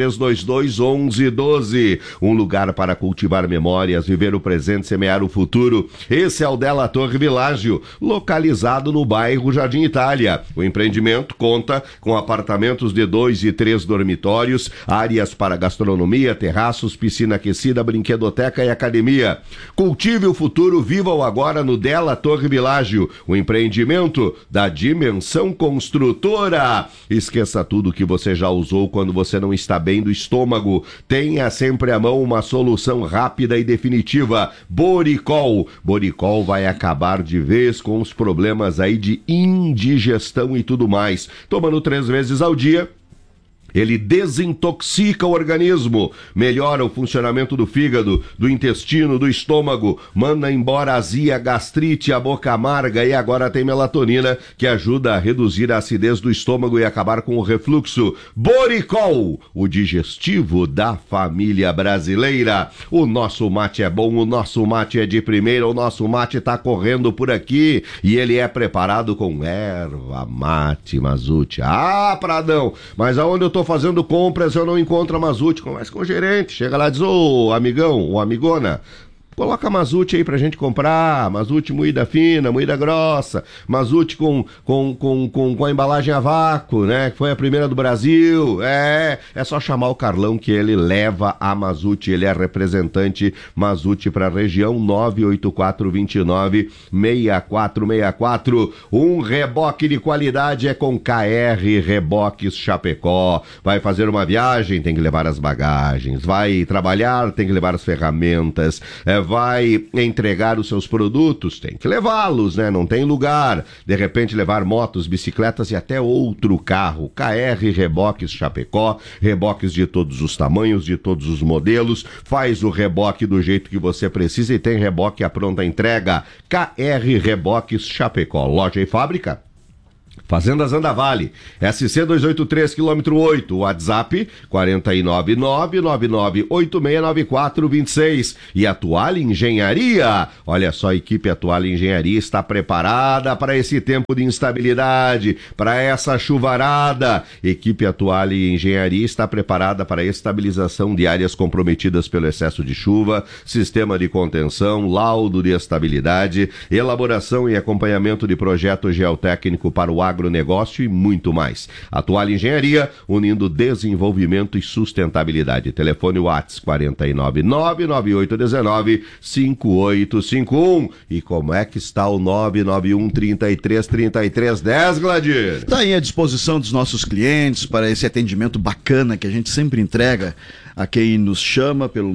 3322-1112. Um lugar para cultivar memórias, viver o presente, semear o futuro. Esse é o Della Torre Világio, localizado no bairro Jardim Itália. O empreendimento conta com apartamentos de 2 e 3 dormitórios, áreas para gastronomia, terraços, piscina aquecida, brinquedoteca e academia. Cultive o futuro, viva-o agora no Della Torre Világio, o empreendimento da Dimensão Construtora. Esqueça tudo que você já usou quando você não está bem do estômago. Tenha sempre à mão uma solução rápida e definitiva. Boricol vai acabar de vez com os problemas aí de indigestão e tudo mais. Tomando 3 vezes ao dia, ele desintoxica o organismo, melhora o funcionamento do fígado, do intestino, do estômago, manda embora a azia, gastrite, a boca amarga, e agora tem melatonina, que ajuda a reduzir a acidez do estômago e acabar com o refluxo. Boricol, o digestivo da família brasileira. O nosso mate é bom, o nosso mate é de primeira, o nosso mate tá correndo por aqui e ele é preparado com erva mate Mazute. Ah, Pradão, mas aonde eu tô fazendo compras eu não encontro a Mazute? Conversa com o gerente, chega lá e diz: ô amigão, ou amigona, coloca Mazute aí pra gente comprar, Mazute moída fina, moída grossa, Mazute com a embalagem a vácuo, né, que foi a primeira do Brasil. É só chamar o Carlão que ele leva a Mazute, ele é representante Mazute pra região. 98429-6464. Um reboque de qualidade é com KR Reboques Chapecó. Vai fazer uma viagem, tem que levar as bagagens, vai trabalhar, tem que levar as ferramentas, vai entregar os seus produtos, tem que levá-los, né? Não tem lugar. De repente levar motos, bicicletas e até outro carro. KR Reboques Chapecó, reboques de todos os tamanhos, de todos os modelos, faz o reboque do jeito que você precisa e tem reboque à pronta entrega. KR Reboques Chapecó, loja e fábrica Fazendas Andavale, SC 283, quilômetro 8, WhatsApp 499-9986-9426. E a Toalha Engenharia, olha só, a equipe A Toalha Engenharia está preparada para esse tempo de instabilidade, para essa chuvarada. Equipe A Toalha Engenharia está preparada para a estabilização de áreas comprometidas pelo excesso de chuva, sistema de contenção, laudo de estabilidade, elaboração e acompanhamento de projeto geotécnico para o agronegócio e muito mais. A Toalha Engenharia, unindo desenvolvimento e sustentabilidade. Telefone WhatsApp 499-9819-5851. E como é que está o 991-33-3310, Gladir? Está aí à disposição dos nossos clientes para esse atendimento bacana que a gente sempre entrega a quem nos chama pelo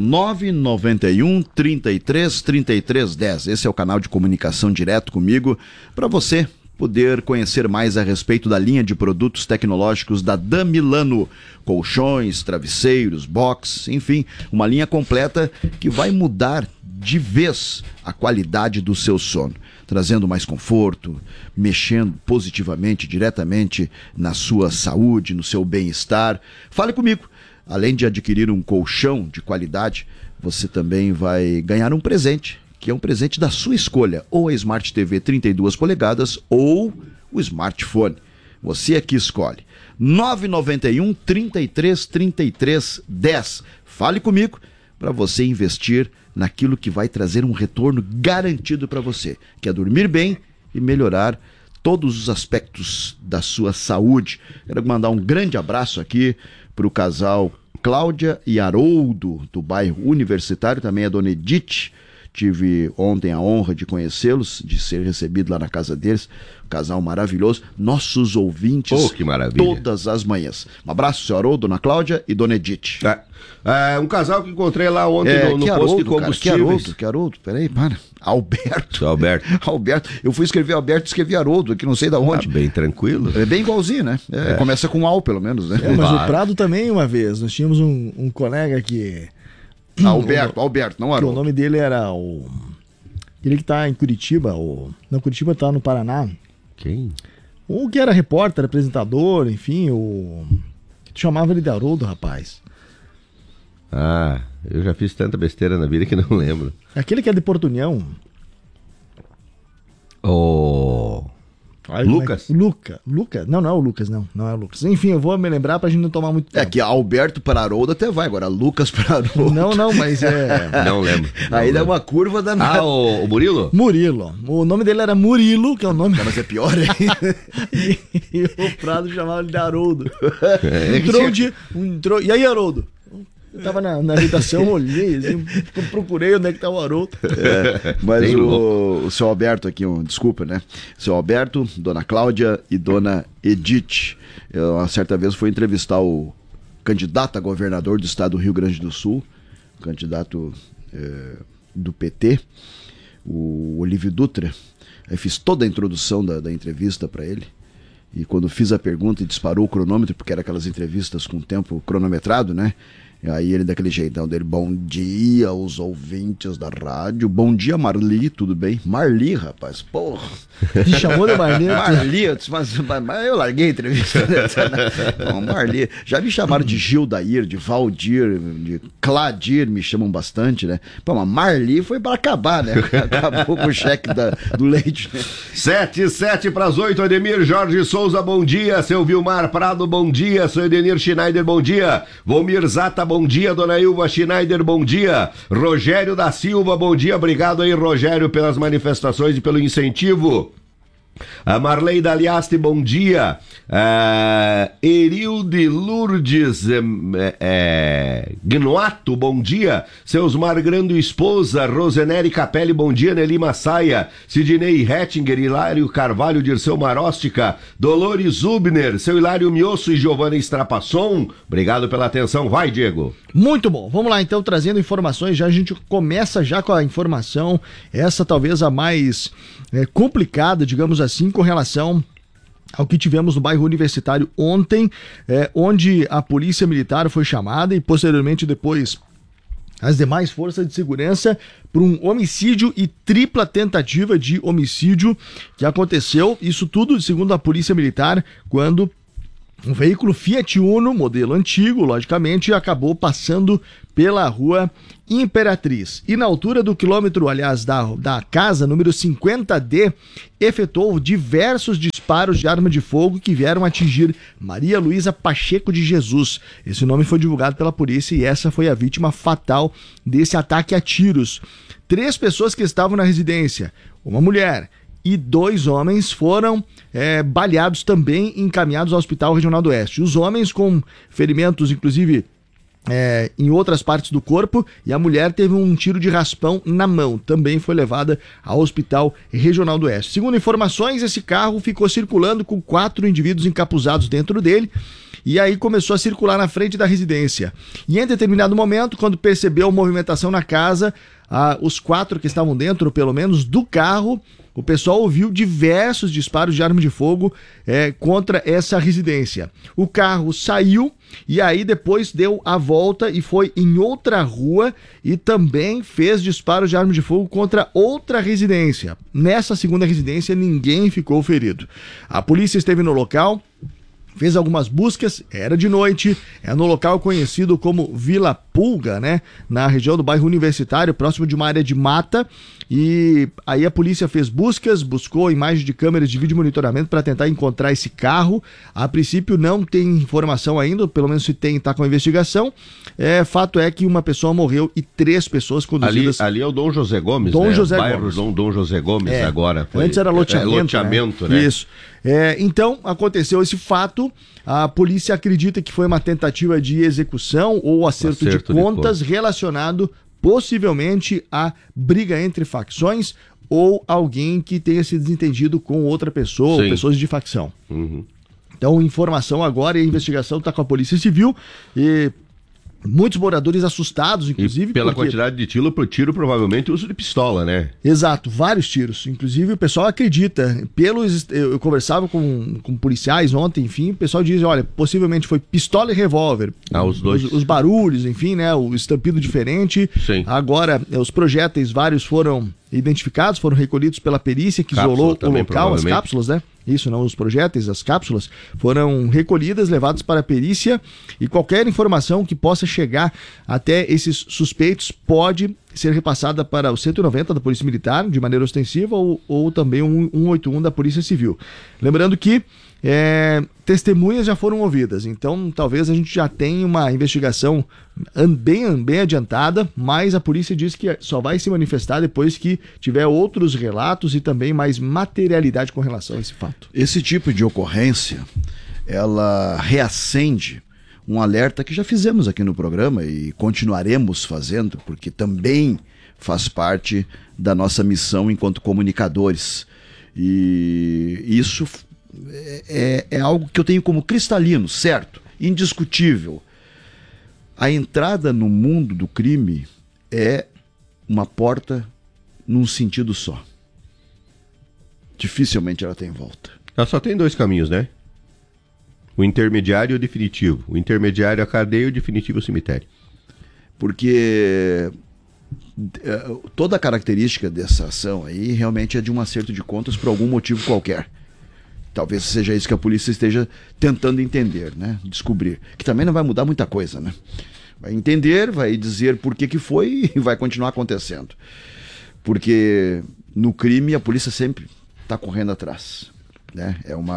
991-33-3310. Esse é o canal de comunicação direto comigo para você poder conhecer mais a respeito da linha de produtos tecnológicos da Damilano. Colchões, travesseiros, box, enfim, uma linha completa que vai mudar de vez a qualidade do seu sono, trazendo mais conforto, mexendo positivamente, diretamente na sua saúde, no seu bem-estar. Fale comigo. Além de adquirir um colchão de qualidade, você também vai ganhar um presente, que é um presente da sua escolha, ou a Smart TV 32 polegadas ou o smartphone. Você é que escolhe. 991 33 33 10. Fale comigo para você investir naquilo que vai trazer um retorno garantido para você, que é dormir bem e melhorar todos os aspectos da sua saúde. Quero mandar um grande abraço aqui para o casal Cláudia e Haroldo, do bairro Universitário, também a dona Edith. Tive ontem a honra de conhecê-los, de ser recebido lá na casa deles. Um casal maravilhoso, nossos ouvintes que maravilha. Todas as manhãs. Um abraço, senhor Haroldo, dona Cláudia e dona Edith. Um casal que encontrei lá ontem no posto de combustíveis. Que Haroldo? Peraí, para. Alberto. Alberto. Eu fui escrever Alberto e escrevi Haroldo, aqui não sei da onde. Bem tranquilo. É bem igualzinho, né? Começa com Al, pelo menos, né? Mas o Prado também, uma vez, nós tínhamos um colega que... Alberto, não Haroldo. O nome dele era o... Ele que tá em Curitiba, não, Curitiba tá no Paraná. Quem? O que era repórter, apresentador, enfim, Tu chamava ele de Haroldo, rapaz. Eu já fiz tanta besteira na vida que não lembro. Aquele que é de Porto União. Lucas? Lucas? Não é o Lucas, não é o Lucas. Enfim, eu vou me lembrar pra gente não tomar muito tempo. É que Alberto para Haroldo até vai, agora Lucas para Haroldo. Não, mas é... Não lembro. Aí dá uma curva danada. O Murilo? Murilo. O nome dele era Murilo, que é o nome... Mas é pior ainda. e o Prado chamava ele de Haroldo. Entrou. E aí, Haroldo? Eu tava na redação, olhei, assim, procurei onde é que tava o Haroldo. Mas o seu Alberto aqui, desculpa, né? Seu Alberto, dona Cláudia e dona Edith. Eu, uma certa vez, fui entrevistar o candidato a governador do estado do Rio Grande do Sul, candidato do PT, o Olívio Dutra. Aí fiz toda a introdução da entrevista para ele. E quando fiz a pergunta e disparou o cronômetro, porque era aquelas entrevistas com tempo cronometrado, né? E aí ele daquele jeitão dele: bom dia aos ouvintes da rádio, bom dia Marli, tudo bem? Marli, rapaz, porra. Te chamou de Marli? Marli, eu disse, mas eu larguei a entrevista. Não, Marli, já me chamaram de Gildair, de Valdir, de Cladir, me chamam bastante, né? Pô, mas Marli foi para acabar, né? Acabou com o cheque do leite, né? 7 para as 8, Ademir Jorge Souza, bom dia. Seu Vilmar Prado, bom dia. Seu Edenir Schneider, bom dia. Volmir Zata, bom dia. Dona Ilva Schneider, bom dia. Rogério da Silva, bom dia. Obrigado aí, Rogério, pelas manifestações e pelo incentivo. A Marley Daliaste, bom dia. Erilde Lourdes Gnoato, bom dia. Seus Margrando esposa, Roseneri Capelli, bom dia. Nelly Massaia, Sidney Hettinger, Hilário Carvalho, Dirceu Marostica, Dolores Zubner, seu Hilário Miosso e Giovanna Strapasson, obrigado pela atenção. Vai, Diego. Muito bom, vamos lá então, trazendo informações. Já a gente começa já com a informação, essa talvez a mais complicada, digamos assim, com relação ao que tivemos no bairro Universitário ontem, onde a polícia militar foi chamada e posteriormente depois as demais forças de segurança por um homicídio e tripla tentativa de homicídio que aconteceu, isso tudo segundo a Polícia Militar, quando um veículo Fiat Uno, modelo antigo, logicamente, acabou passando pela rua Imperatriz. E na altura do quilômetro, aliás, da casa número 50D, efetuou diversos disparos de arma de fogo que vieram atingir Maria Luísa Pacheco de Jesus. Esse nome foi divulgado pela polícia e essa foi a vítima fatal desse ataque a tiros. 3 pessoas que estavam na residência, uma mulher e 2 homens foram baleados também e encaminhados ao Hospital Regional do Oeste. Os homens com ferimentos, inclusive, em outras partes do corpo, e a mulher teve um tiro de raspão na mão, também foi levada ao Hospital Regional do Oeste. Segundo informações, esse carro ficou circulando com 4 indivíduos encapuzados dentro dele, e aí começou a circular na frente da residência. E em determinado momento, quando percebeu movimentação na casa, os 4 que estavam dentro, pelo menos, do carro, o pessoal ouviu diversos disparos de arma de fogo contra essa residência. O carro saiu e aí depois deu a volta e foi em outra rua e também fez disparos de arma de fogo contra outra residência. Nessa segunda residência, ninguém ficou ferido. A polícia esteve no local, fez algumas buscas, era de noite, é no local conhecido como Vila Pulga, né? Na região do bairro Universitário, próximo de uma área de mata. E aí a polícia fez buscas, buscou imagens de câmeras de vídeo monitoramento para tentar encontrar esse carro. A princípio não tem informação ainda, pelo menos se tem, está com a investigação. Fato é que uma pessoa morreu e 3 pessoas conduzidas. Ali é o Dom José Gomes, Dom né? José Bairro Gomes. Dom José Gomes agora. Antes era loteamento. Loteamento, né? Isso. Então, aconteceu esse fato. A polícia acredita que foi uma tentativa de execução ou acerto de contas relacionado possivelmente a briga entre facções ou alguém que tenha se desentendido com outra pessoa, ou pessoas de facção. Uhum. Então, informação agora e a investigação está com a Polícia Civil e muitos moradores assustados, inclusive. E pela quantidade de tiro, provavelmente uso de pistola, né? Exato, vários tiros. Inclusive, o pessoal acredita. Eu conversava com policiais ontem, enfim, o pessoal diz, olha, possivelmente foi pistola e revólver. Os dois. Os barulhos, enfim, né? O estampido diferente. Sim. Agora, os projéteis, vários foram identificados, foram recolhidos pela perícia que isolou o local, as cápsulas, né? Isso, não, os projéteis, as cápsulas foram recolhidas, levadas para a perícia e qualquer informação que possa chegar até esses suspeitos pode ser repassada para o 190 da Polícia Militar, de maneira ostensiva, ou também o 181 da Polícia Civil. Lembrando que testemunhas já foram ouvidas, então talvez a gente já tenha uma investigação bem adiantada, mas a polícia diz que só vai se manifestar depois que tiver outros relatos e também mais materialidade com relação a esse fato. Esse tipo de ocorrência, ela reacende um alerta que já fizemos aqui no programa e continuaremos fazendo, porque também faz parte da nossa missão enquanto comunicadores. E isso é algo que eu tenho como cristalino, certo? Indiscutível. A entrada no mundo do crime é uma porta num sentido só. Dificilmente ela tem volta. Ela só tem 2 caminhos, né? O intermediário e o definitivo. O intermediário é a cadeia e o definitivo é o cemitério. Porque toda a característica dessa ação aí realmente é de um acerto de contas por algum motivo qualquer. Talvez seja isso que a polícia esteja tentando entender, né? Descobrir. Que também não vai mudar muita coisa, né? Vai entender, vai dizer por que foi e vai continuar acontecendo. Porque no crime a polícia sempre está correndo atrás, né?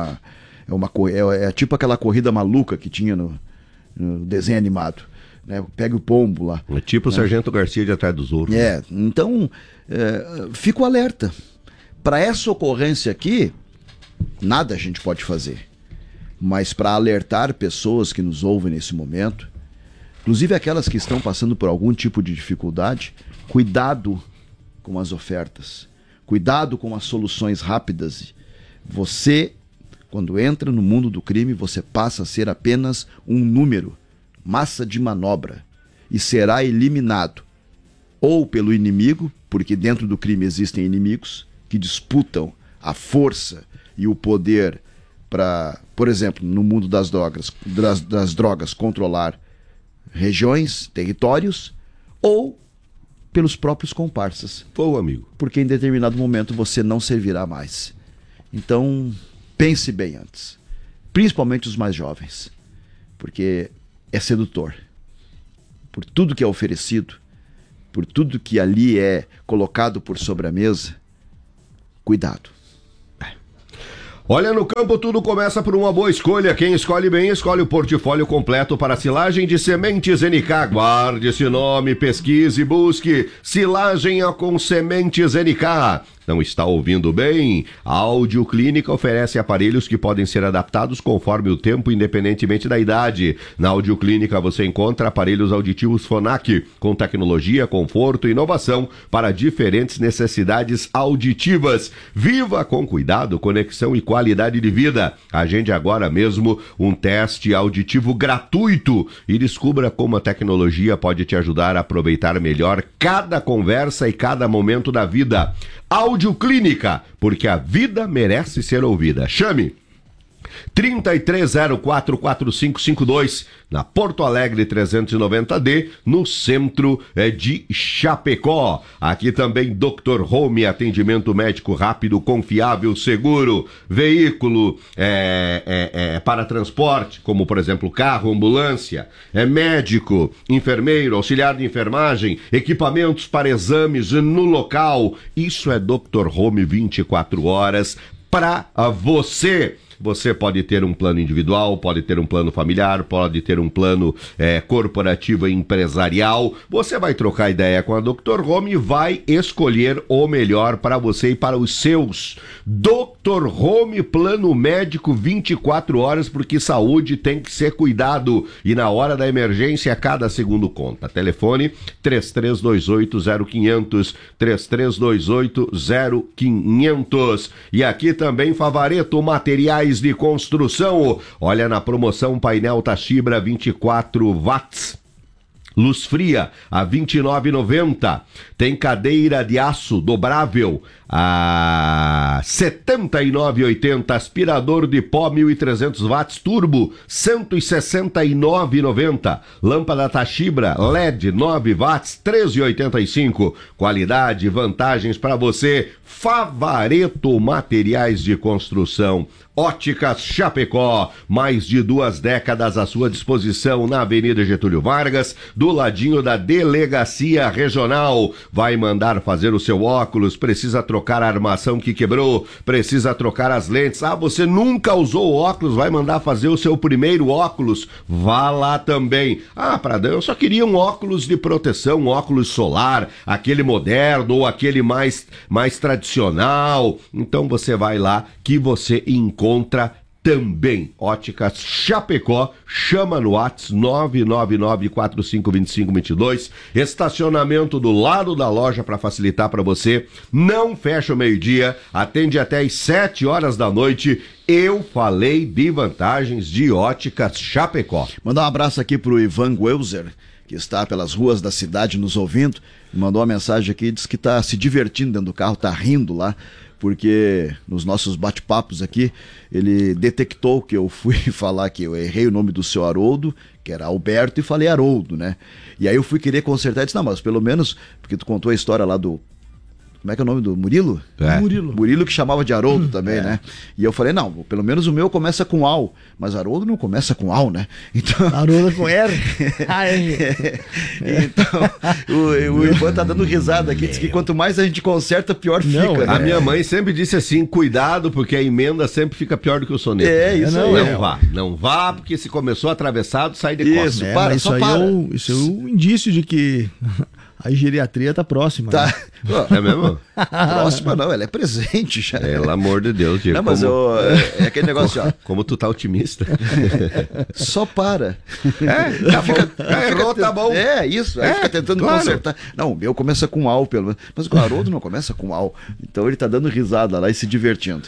É tipo aquela corrida maluca que tinha no desenho animado, né? Pega o pombo lá. É tipo o Sargento Garcia de Atrás dos Ouros. Então, fico alerta. Para essa ocorrência aqui, nada a gente pode fazer. Mas para alertar pessoas que nos ouvem nesse momento, inclusive aquelas que estão passando por algum tipo de dificuldade, cuidado com as ofertas. Cuidado com as soluções rápidas. Você, quando entra no mundo do crime, você passa a ser apenas um número, massa de manobra, e será eliminado ou pelo inimigo, porque dentro do crime existem inimigos que disputam a força e o poder para, por exemplo, no mundo das drogas, controlar regiões, territórios, ou pelos próprios comparsas. Pô, amigo. Porque em determinado momento você não servirá mais. Então, pense bem antes. Principalmente os mais jovens. Porque é sedutor. Por tudo que é oferecido, por tudo que ali é colocado por sobre a mesa, cuidado. Olha, no campo tudo começa por uma boa escolha. Quem escolhe bem, escolhe o portfólio completo para silagem de sementes NK. Guarde esse nome, pesquise e busque. Silagem com sementes NK. Não está ouvindo bem? A Audioclínica oferece aparelhos que podem ser adaptados conforme o tempo, independentemente da idade. Na Audioclínica você encontra aparelhos auditivos Phonak, com tecnologia, conforto e inovação para diferentes necessidades auditivas. Viva com cuidado, conexão e qualidade de vida. Agende agora mesmo um teste auditivo gratuito e descubra como a tecnologia pode te ajudar a aproveitar melhor cada conversa e cada momento da vida. Audioclínica, porque a vida merece ser ouvida. Chame 33044552 na Porto Alegre 390D, no centro de Chapecó. Aqui também Dr. Home, atendimento médico rápido, confiável, seguro, veículo para transporte, como por exemplo carro, ambulância, médico, enfermeiro, auxiliar de enfermagem, equipamentos para exames no local. Isso é Dr. Home 24 horas para você. Você pode ter um plano individual, pode ter um plano familiar, pode ter um plano corporativo e empresarial. Você vai trocar ideia com a Dr. Home e vai escolher o melhor para você e para os seus. Dr. Home, plano médico 24 horas, porque saúde tem que ser cuidado. E na hora da emergência, cada segundo conta. Telefone 3328-0500, 3328-0500. E aqui também Favareto Materiais de Construção. Olha, na promoção painel Tachibra 24 watts. Luz fria a R$ 29,90. Tem cadeira de aço dobrável a R$ 79,80. Aspirador de pó 1.300 watts turbo R$ 169,90. Lâmpada Tachibra LED 9 watts R$ 13,85. Qualidade e vantagens para você. Favareto Materiais de Construção. Óticas Chapecó, mais de 2 décadas à sua disposição na Avenida Getúlio Vargas, do ladinho da Delegacia Regional. Vai mandar fazer o seu óculos, precisa trocar a armação que quebrou, precisa trocar as lentes. Ah, você nunca usou óculos, vai mandar fazer o seu primeiro óculos? Vá lá também. Ah, Pradão, eu só queria um óculos de proteção, um óculos solar, aquele moderno ou aquele mais tradicional. Então você vai lá que você encontra também. Óticas Chapecó, chama no WhatsApp 999452522. Estacionamento do lado da loja para facilitar para você. Não fecha o meio-dia, atende até às 7 horas da noite. Eu falei de vantagens de Óticas Chapecó. Mandar um abraço aqui pro Ivan Welser, que está pelas ruas da cidade nos ouvindo. Mandou uma mensagem aqui, diz que está se divertindo dentro do carro, está rindo lá, porque nos nossos bate-papos aqui, ele detectou que eu fui falar que eu errei o nome do seu Haroldo, que era Alberto, e falei Haroldo, né? E aí eu fui querer consertar e disse, não, mas pelo menos, porque tu contou a história lá do... Como é que é o nome do Murilo? Murilo que chamava de Haroldo também, né? E eu falei, não, pelo menos o meu começa com Al, mas Haroldo não começa com Al, né? Então... Haroldo com R? Então, o Ivan tá dando risada aqui, diz que quanto mais a gente conserta, pior fica. Não, né? A minha mãe sempre disse assim, cuidado, porque a emenda sempre fica pior do que o soneto. Não vá, porque se começou atravessado, sai de costas. Isso, para. Isso é um indício de que... A geriatria tá próxima. Tá. Né? É mesmo? Próxima não, ela é presente já. Pelo amor de Deus, Diego. Não, mas é aquele negócio, ó. Como tu tá otimista. Só para. Tá bom. É, isso. Aí fica tentando consertar. Não, o meu começa com Al, pelo menos. Mas o Haroldo não começa com Al. Então ele tá dando risada lá e se divertindo.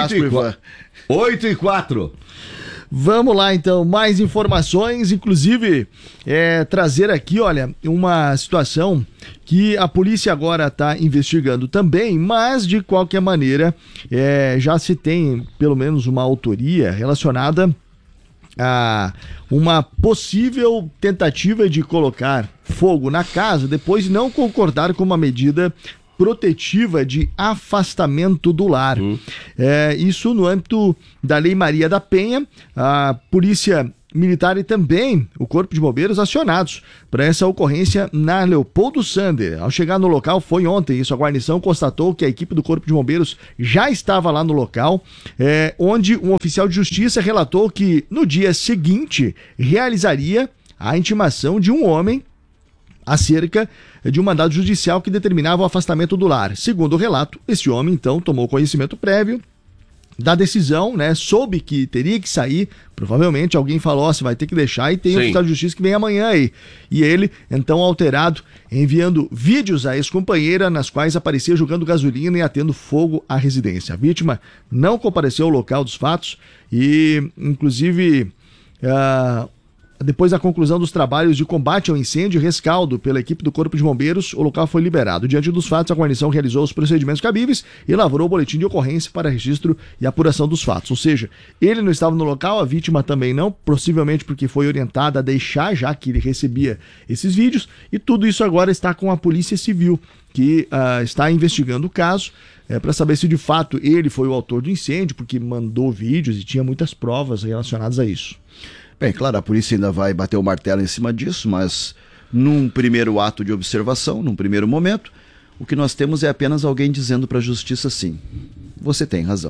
8:04. Vamos lá, então, mais informações, inclusive trazer aqui, olha, uma situação que a polícia agora está investigando também, mas de qualquer maneira já se tem pelo menos uma autoria relacionada uma possível tentativa de colocar fogo na casa depois de não concordar com uma medida protetiva de afastamento do lar. Isso no âmbito da Lei Maria da Penha. A Polícia Militar e também o Corpo de Bombeiros acionados para essa ocorrência na Leopoldo Sander. Ao chegar no local, foi ontem, isso, a guarnição constatou que a equipe do Corpo de Bombeiros já estava lá no local, onde um oficial de justiça relatou que no dia seguinte realizaria a intimação de um homem acerca de um mandado judicial que determinava o afastamento do lar. Segundo o relato, esse homem então tomou conhecimento prévio da decisão, né? Soube que teria que sair, provavelmente alguém falou, você vai ter que deixar e tem um oficial de justiça que vem amanhã aí. E ele, então alterado, enviando vídeos à ex-companheira nas quais aparecia jogando gasolina e atendo fogo à residência. A vítima não compareceu ao local dos fatos e, inclusive, depois da conclusão dos trabalhos de combate ao incêndio e rescaldo pela equipe do Corpo de Bombeiros, o local foi liberado. Diante dos fatos, a guarnição realizou os procedimentos cabíveis e lavrou o boletim de ocorrência para registro e apuração dos fatos. Ou seja, ele não estava no local, a vítima também não, possivelmente porque foi orientada a deixar, já que ele recebia esses vídeos, e tudo isso agora está com a Polícia Civil, que está investigando o caso, para saber se de fato ele foi o autor do incêndio, porque mandou vídeos e tinha muitas provas relacionadas a isso. Bem, claro, a polícia ainda vai bater o martelo em cima disso, mas num primeiro ato de observação, num primeiro momento, o que nós temos é apenas alguém dizendo para a justiça sim, você tem razão.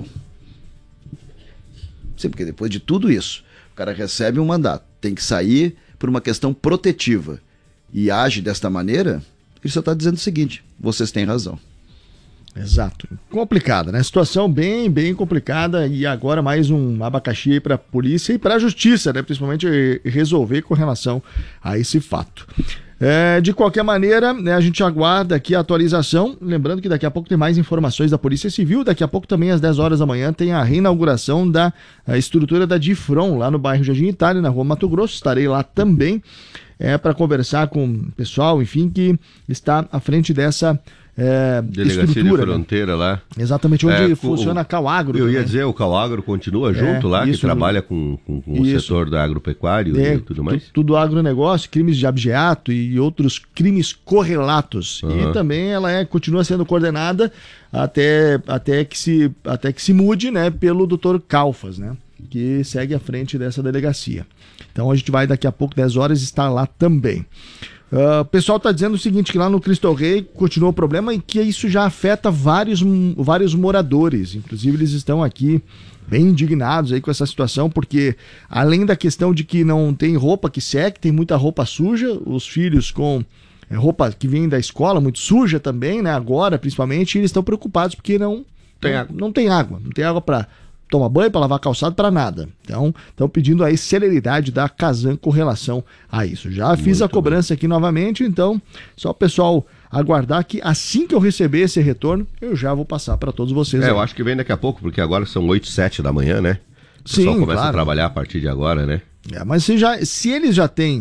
Sim, porque depois de tudo isso, o cara recebe um mandato, tem que sair por uma questão protetiva e age desta maneira, ele só está dizendo o seguinte, vocês têm razão. Exato. Complicada, né? Situação bem, bem complicada e agora mais um abacaxi aí para a polícia e para a justiça, né? Principalmente resolver com relação a esse fato. De qualquer maneira, né, a gente aguarda aqui a atualização, lembrando que daqui a pouco tem mais informações da Polícia Civil, daqui a pouco também às 10 horas da manhã tem a reinauguração da estrutura da Difron lá no bairro Jardim Itália, na rua Mato Grosso, estarei lá também para conversar com o pessoal, enfim, que está à frente dessa Delegacia estrutura, de Fronteira, né? Lá. Exatamente, onde funciona a Cauagro. Eu ia dizer, o Cauagro continua junto lá, isso, que trabalha com o setor da agropecuário e tudo mais. Tudo agronegócio, crimes de abigeato e outros crimes correlatos. E também ela continua sendo coordenada até que se mude, né, pelo Dr. Calfas, né, que segue à frente dessa delegacia. Então a gente vai daqui a pouco, 10 horas, estar lá também. O pessoal está dizendo o seguinte, que lá no Cristo Rei continua o problema e que isso já afeta vários moradores. Inclusive eles estão aqui bem indignados aí com essa situação, porque além da questão de que não tem roupa que seque, tem muita roupa suja, os filhos com roupa que vem da escola muito suja também, né? Agora principalmente, eles estão preocupados porque não tem água para tomar banho, para lavar calçado, para nada. Então, estão pedindo aí celeridade da Casan com relação a isso. Já fiz a cobrança aqui novamente, então só o pessoal aguardar que assim que eu receber esse retorno, eu já vou passar para todos vocês. Eu acho que vem daqui a pouco, porque agora são 8, 7 da manhã, né? O pessoal começa a trabalhar a partir de agora, né? Mas se eles já têm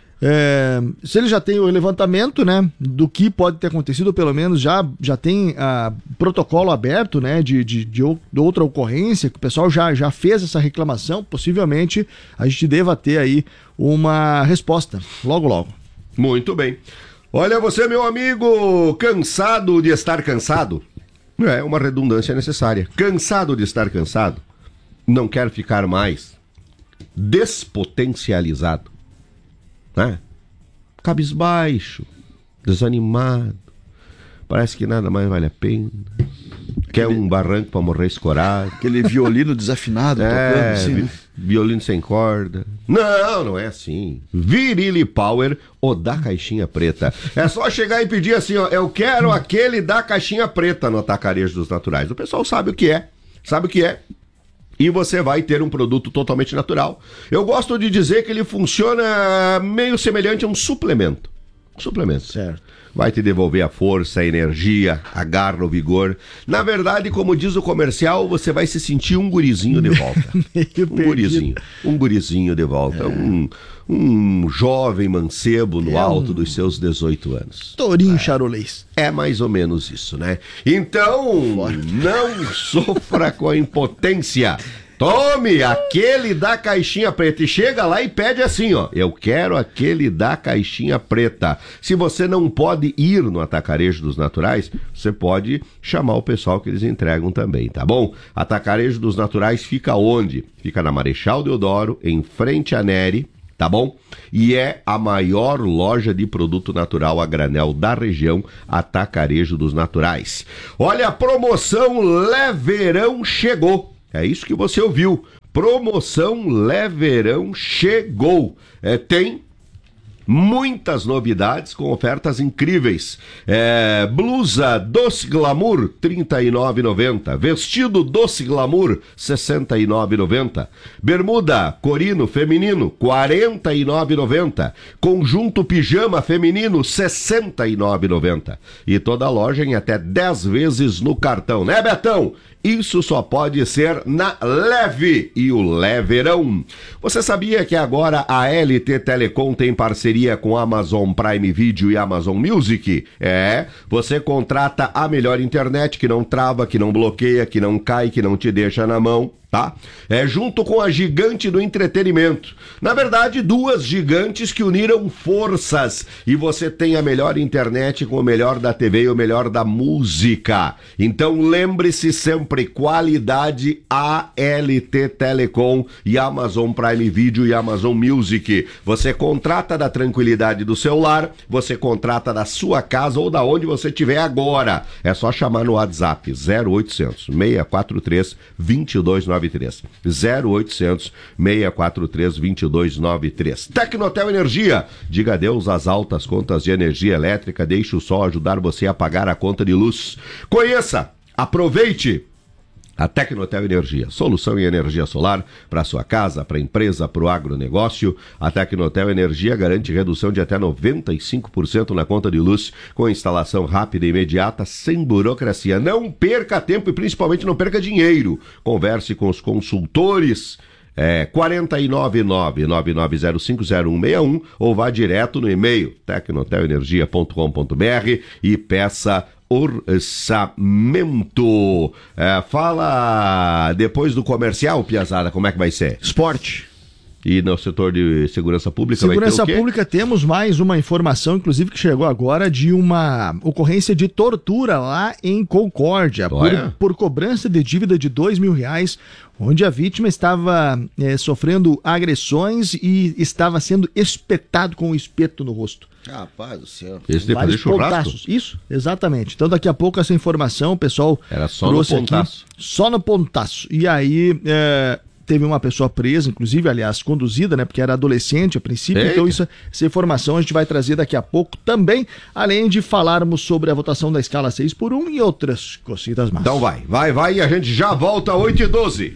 o levantamento, né, do que pode ter acontecido, ou pelo menos já tem protocolo aberto, né, de outra ocorrência, que o pessoal já fez essa reclamação, possivelmente a gente deva ter aí uma resposta logo. Muito bem. Olha, você, meu amigo, cansado de estar cansado? É uma redundância necessária. Cansado de estar cansado? Não quer ficar mais despotencializado? Cabisbaixo, desanimado, parece que nada mais vale a pena, quer um barranco pra morrer escorado, aquele violino desafinado tocando assim, né? Violino sem corda. Não é assim. Virili Power, o da caixinha preta. É só chegar e pedir assim, ó, eu quero aquele da caixinha preta no Atacarejo dos Naturais. O pessoal sabe o que é. E você vai ter um produto totalmente natural. Eu gosto de dizer que ele funciona meio semelhante a um suplemento. Certo. Vai te devolver a força, a energia, a garra, o vigor. Na verdade, como diz o comercial, você vai se sentir um gurizinho de volta. Um gurizinho de volta. Um jovem mancebo no alto dos seus 18 anos. Tourinho charolês. É mais ou menos isso, né? Então, não sofra com a impotência. Tome aquele da caixinha preta e chega lá e pede assim, ó, eu quero aquele da caixinha preta. Se você não pode ir no Atacarejo dos Naturais, você pode chamar o pessoal que eles entregam também, tá bom? Atacarejo dos Naturais fica onde? Fica na Marechal Deodoro, em frente à Neri, tá bom? E é a maior loja de produto natural a granel da região, Atacarejo dos Naturais. Olha, a promoção Leverão chegou. É isso que você ouviu. Promoção Leverão chegou. Tem muitas novidades com ofertas incríveis. Blusa Doce Glamour, R$ 39,90. Vestido Doce Glamour, R$ 69,90. Bermuda Corino feminino, R$ 49,90. Conjunto pijama feminino, R$ 69,90. E toda a loja em até 10 vezes no cartão, né, Betão? Isso só pode ser na Leve e o Leverão. Você sabia que agora a LT Telecom tem parceria com Amazon Prime Video e Amazon Music? Você contrata a melhor internet que não trava, que não bloqueia, que não cai, que não te deixa na mão, tá? Junto com a gigante do entretenimento. Na verdade, duas gigantes que uniram forças e você tem a melhor internet com o melhor da TV e o melhor da música. Então lembre-se sempre, qualidade ALT Telecom e Amazon Prime Video e Amazon Music. Você contrata da tranquilidade do seu lar, você contrata da sua casa ou da onde você estiver agora. É só chamar no WhatsApp 0800 643 2293. 0800 643 2293. Tecnotel Energia. Diga adeus às altas contas de energia elétrica. Deixe o sol ajudar você a pagar a conta de luz. Conheça, aproveite a Tecnotel Energia, solução em energia solar para sua casa, para a empresa, para o agronegócio. A Tecnotel Energia garante redução de até 95% na conta de luz, com instalação rápida e imediata, sem burocracia. Não perca tempo e principalmente não perca dinheiro. Converse com os consultores. 499-9905-0161 ou vá direto no e-mail tecnotelenergia.com.br e peça orçamento. Fala depois do comercial, Piazada, como é que vai ser? Esporte. E no setor de segurança pública Segurança vai ter o quê? Pública, temos mais uma informação, inclusive que chegou agora, de uma ocorrência de tortura lá em Concórdia, por cobrança de dívida de R$2.000, onde a vítima estava sofrendo agressões e estava sendo espetado com um espeto no rosto. Rapaz do céu. Esse de fazer churrasco? Isso, exatamente. Então daqui a pouco essa informação, o pessoal era só no pontaço. Só no pontaço. E aí teve uma pessoa presa, inclusive, aliás, conduzida, né? Porque era adolescente a princípio. Eita. Então essa informação a gente vai trazer daqui a pouco também, além de falarmos sobre a votação da escala 6x1 e outras cositas mais. Então vai e a gente já volta 8h12.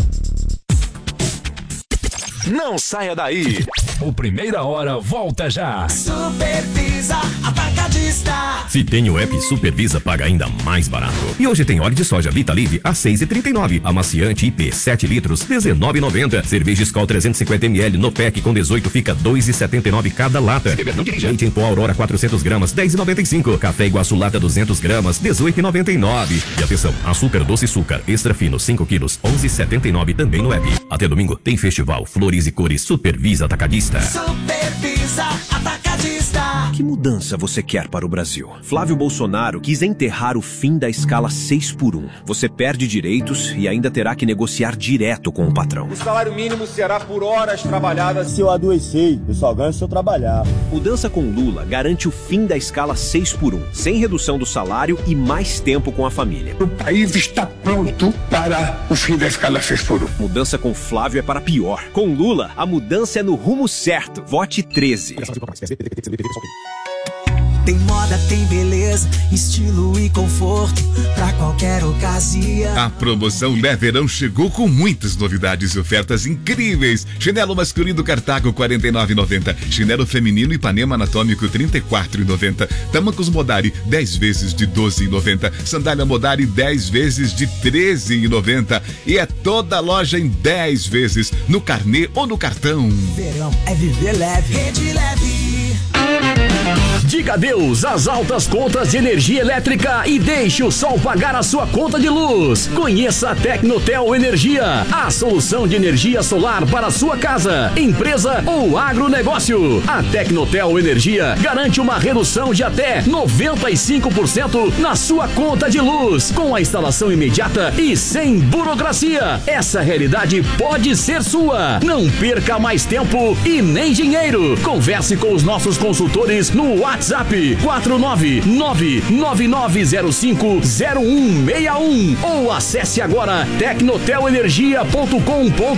Não saia daí. O Primeira Hora volta já. Supervisa Atacadista. Se tem o app Supervisa, paga ainda mais barato. E hoje tem óleo de soja Vita Live a R$ 6,39. Amaciante IP 7 litros, R$ 19,90. Cerveja Skol 350ml no pack com 18 fica R$ 2,79 cada lata. Leite em pó Aurora 400 gramas, R$ 10,95. Café Iguaçu Lata 200 gramas, R$ 18,99. E atenção, açúcar doce açúcar extra fino 5 quilos, R$ 11,79 também no app. Até domingo tem festival Flores e Cores Supervisa Atacadista. Supervisa Atacadista. Que mudança você quer para o Brasil? Flávio Bolsonaro quis enterrar o fim da escala 6x1. Você perde direitos e ainda terá que negociar direto com o patrão. O salário mínimo será por horas trabalhadas. Se eu adoecer, eu só ganho se eu trabalhar. Mudança com Lula garante o fim da escala 6x1, sem redução do salário e mais tempo com a família. O país está pronto para o fim da escala 6x1. Mudança com Flávio é para pior. Com Lula, a mudança é no rumo certo. Vote 13. Tem moda, tem beleza, estilo e conforto pra qualquer ocasião. A promoção Leverão chegou com muitas novidades e ofertas incríveis. Chinelo masculino Cartago R$ 49,90. Chinelo feminino Ipanema Anatômico R$ 34,90. Tamancos Modari 10 vezes de R$ 12,90. Sandália Modari 10 vezes de R$ 13,90. E é toda loja em 10 vezes no carnê ou no cartão. Verão é viver leve. Rede Leve. Diga adeus às altas contas de energia elétrica e deixe o sol pagar a sua conta de luz. Conheça a Tecnotel Energia, a solução de energia solar para a sua casa, empresa ou agronegócio. A Tecnotel Energia garante uma redução de até 95% na sua conta de luz, com a instalação imediata e sem burocracia. Essa realidade pode ser sua. Não perca mais tempo e nem dinheiro. Converse com os nossos consultores no WhatsApp 49999050161 ou acesse agora tecnotelenergia.com.br.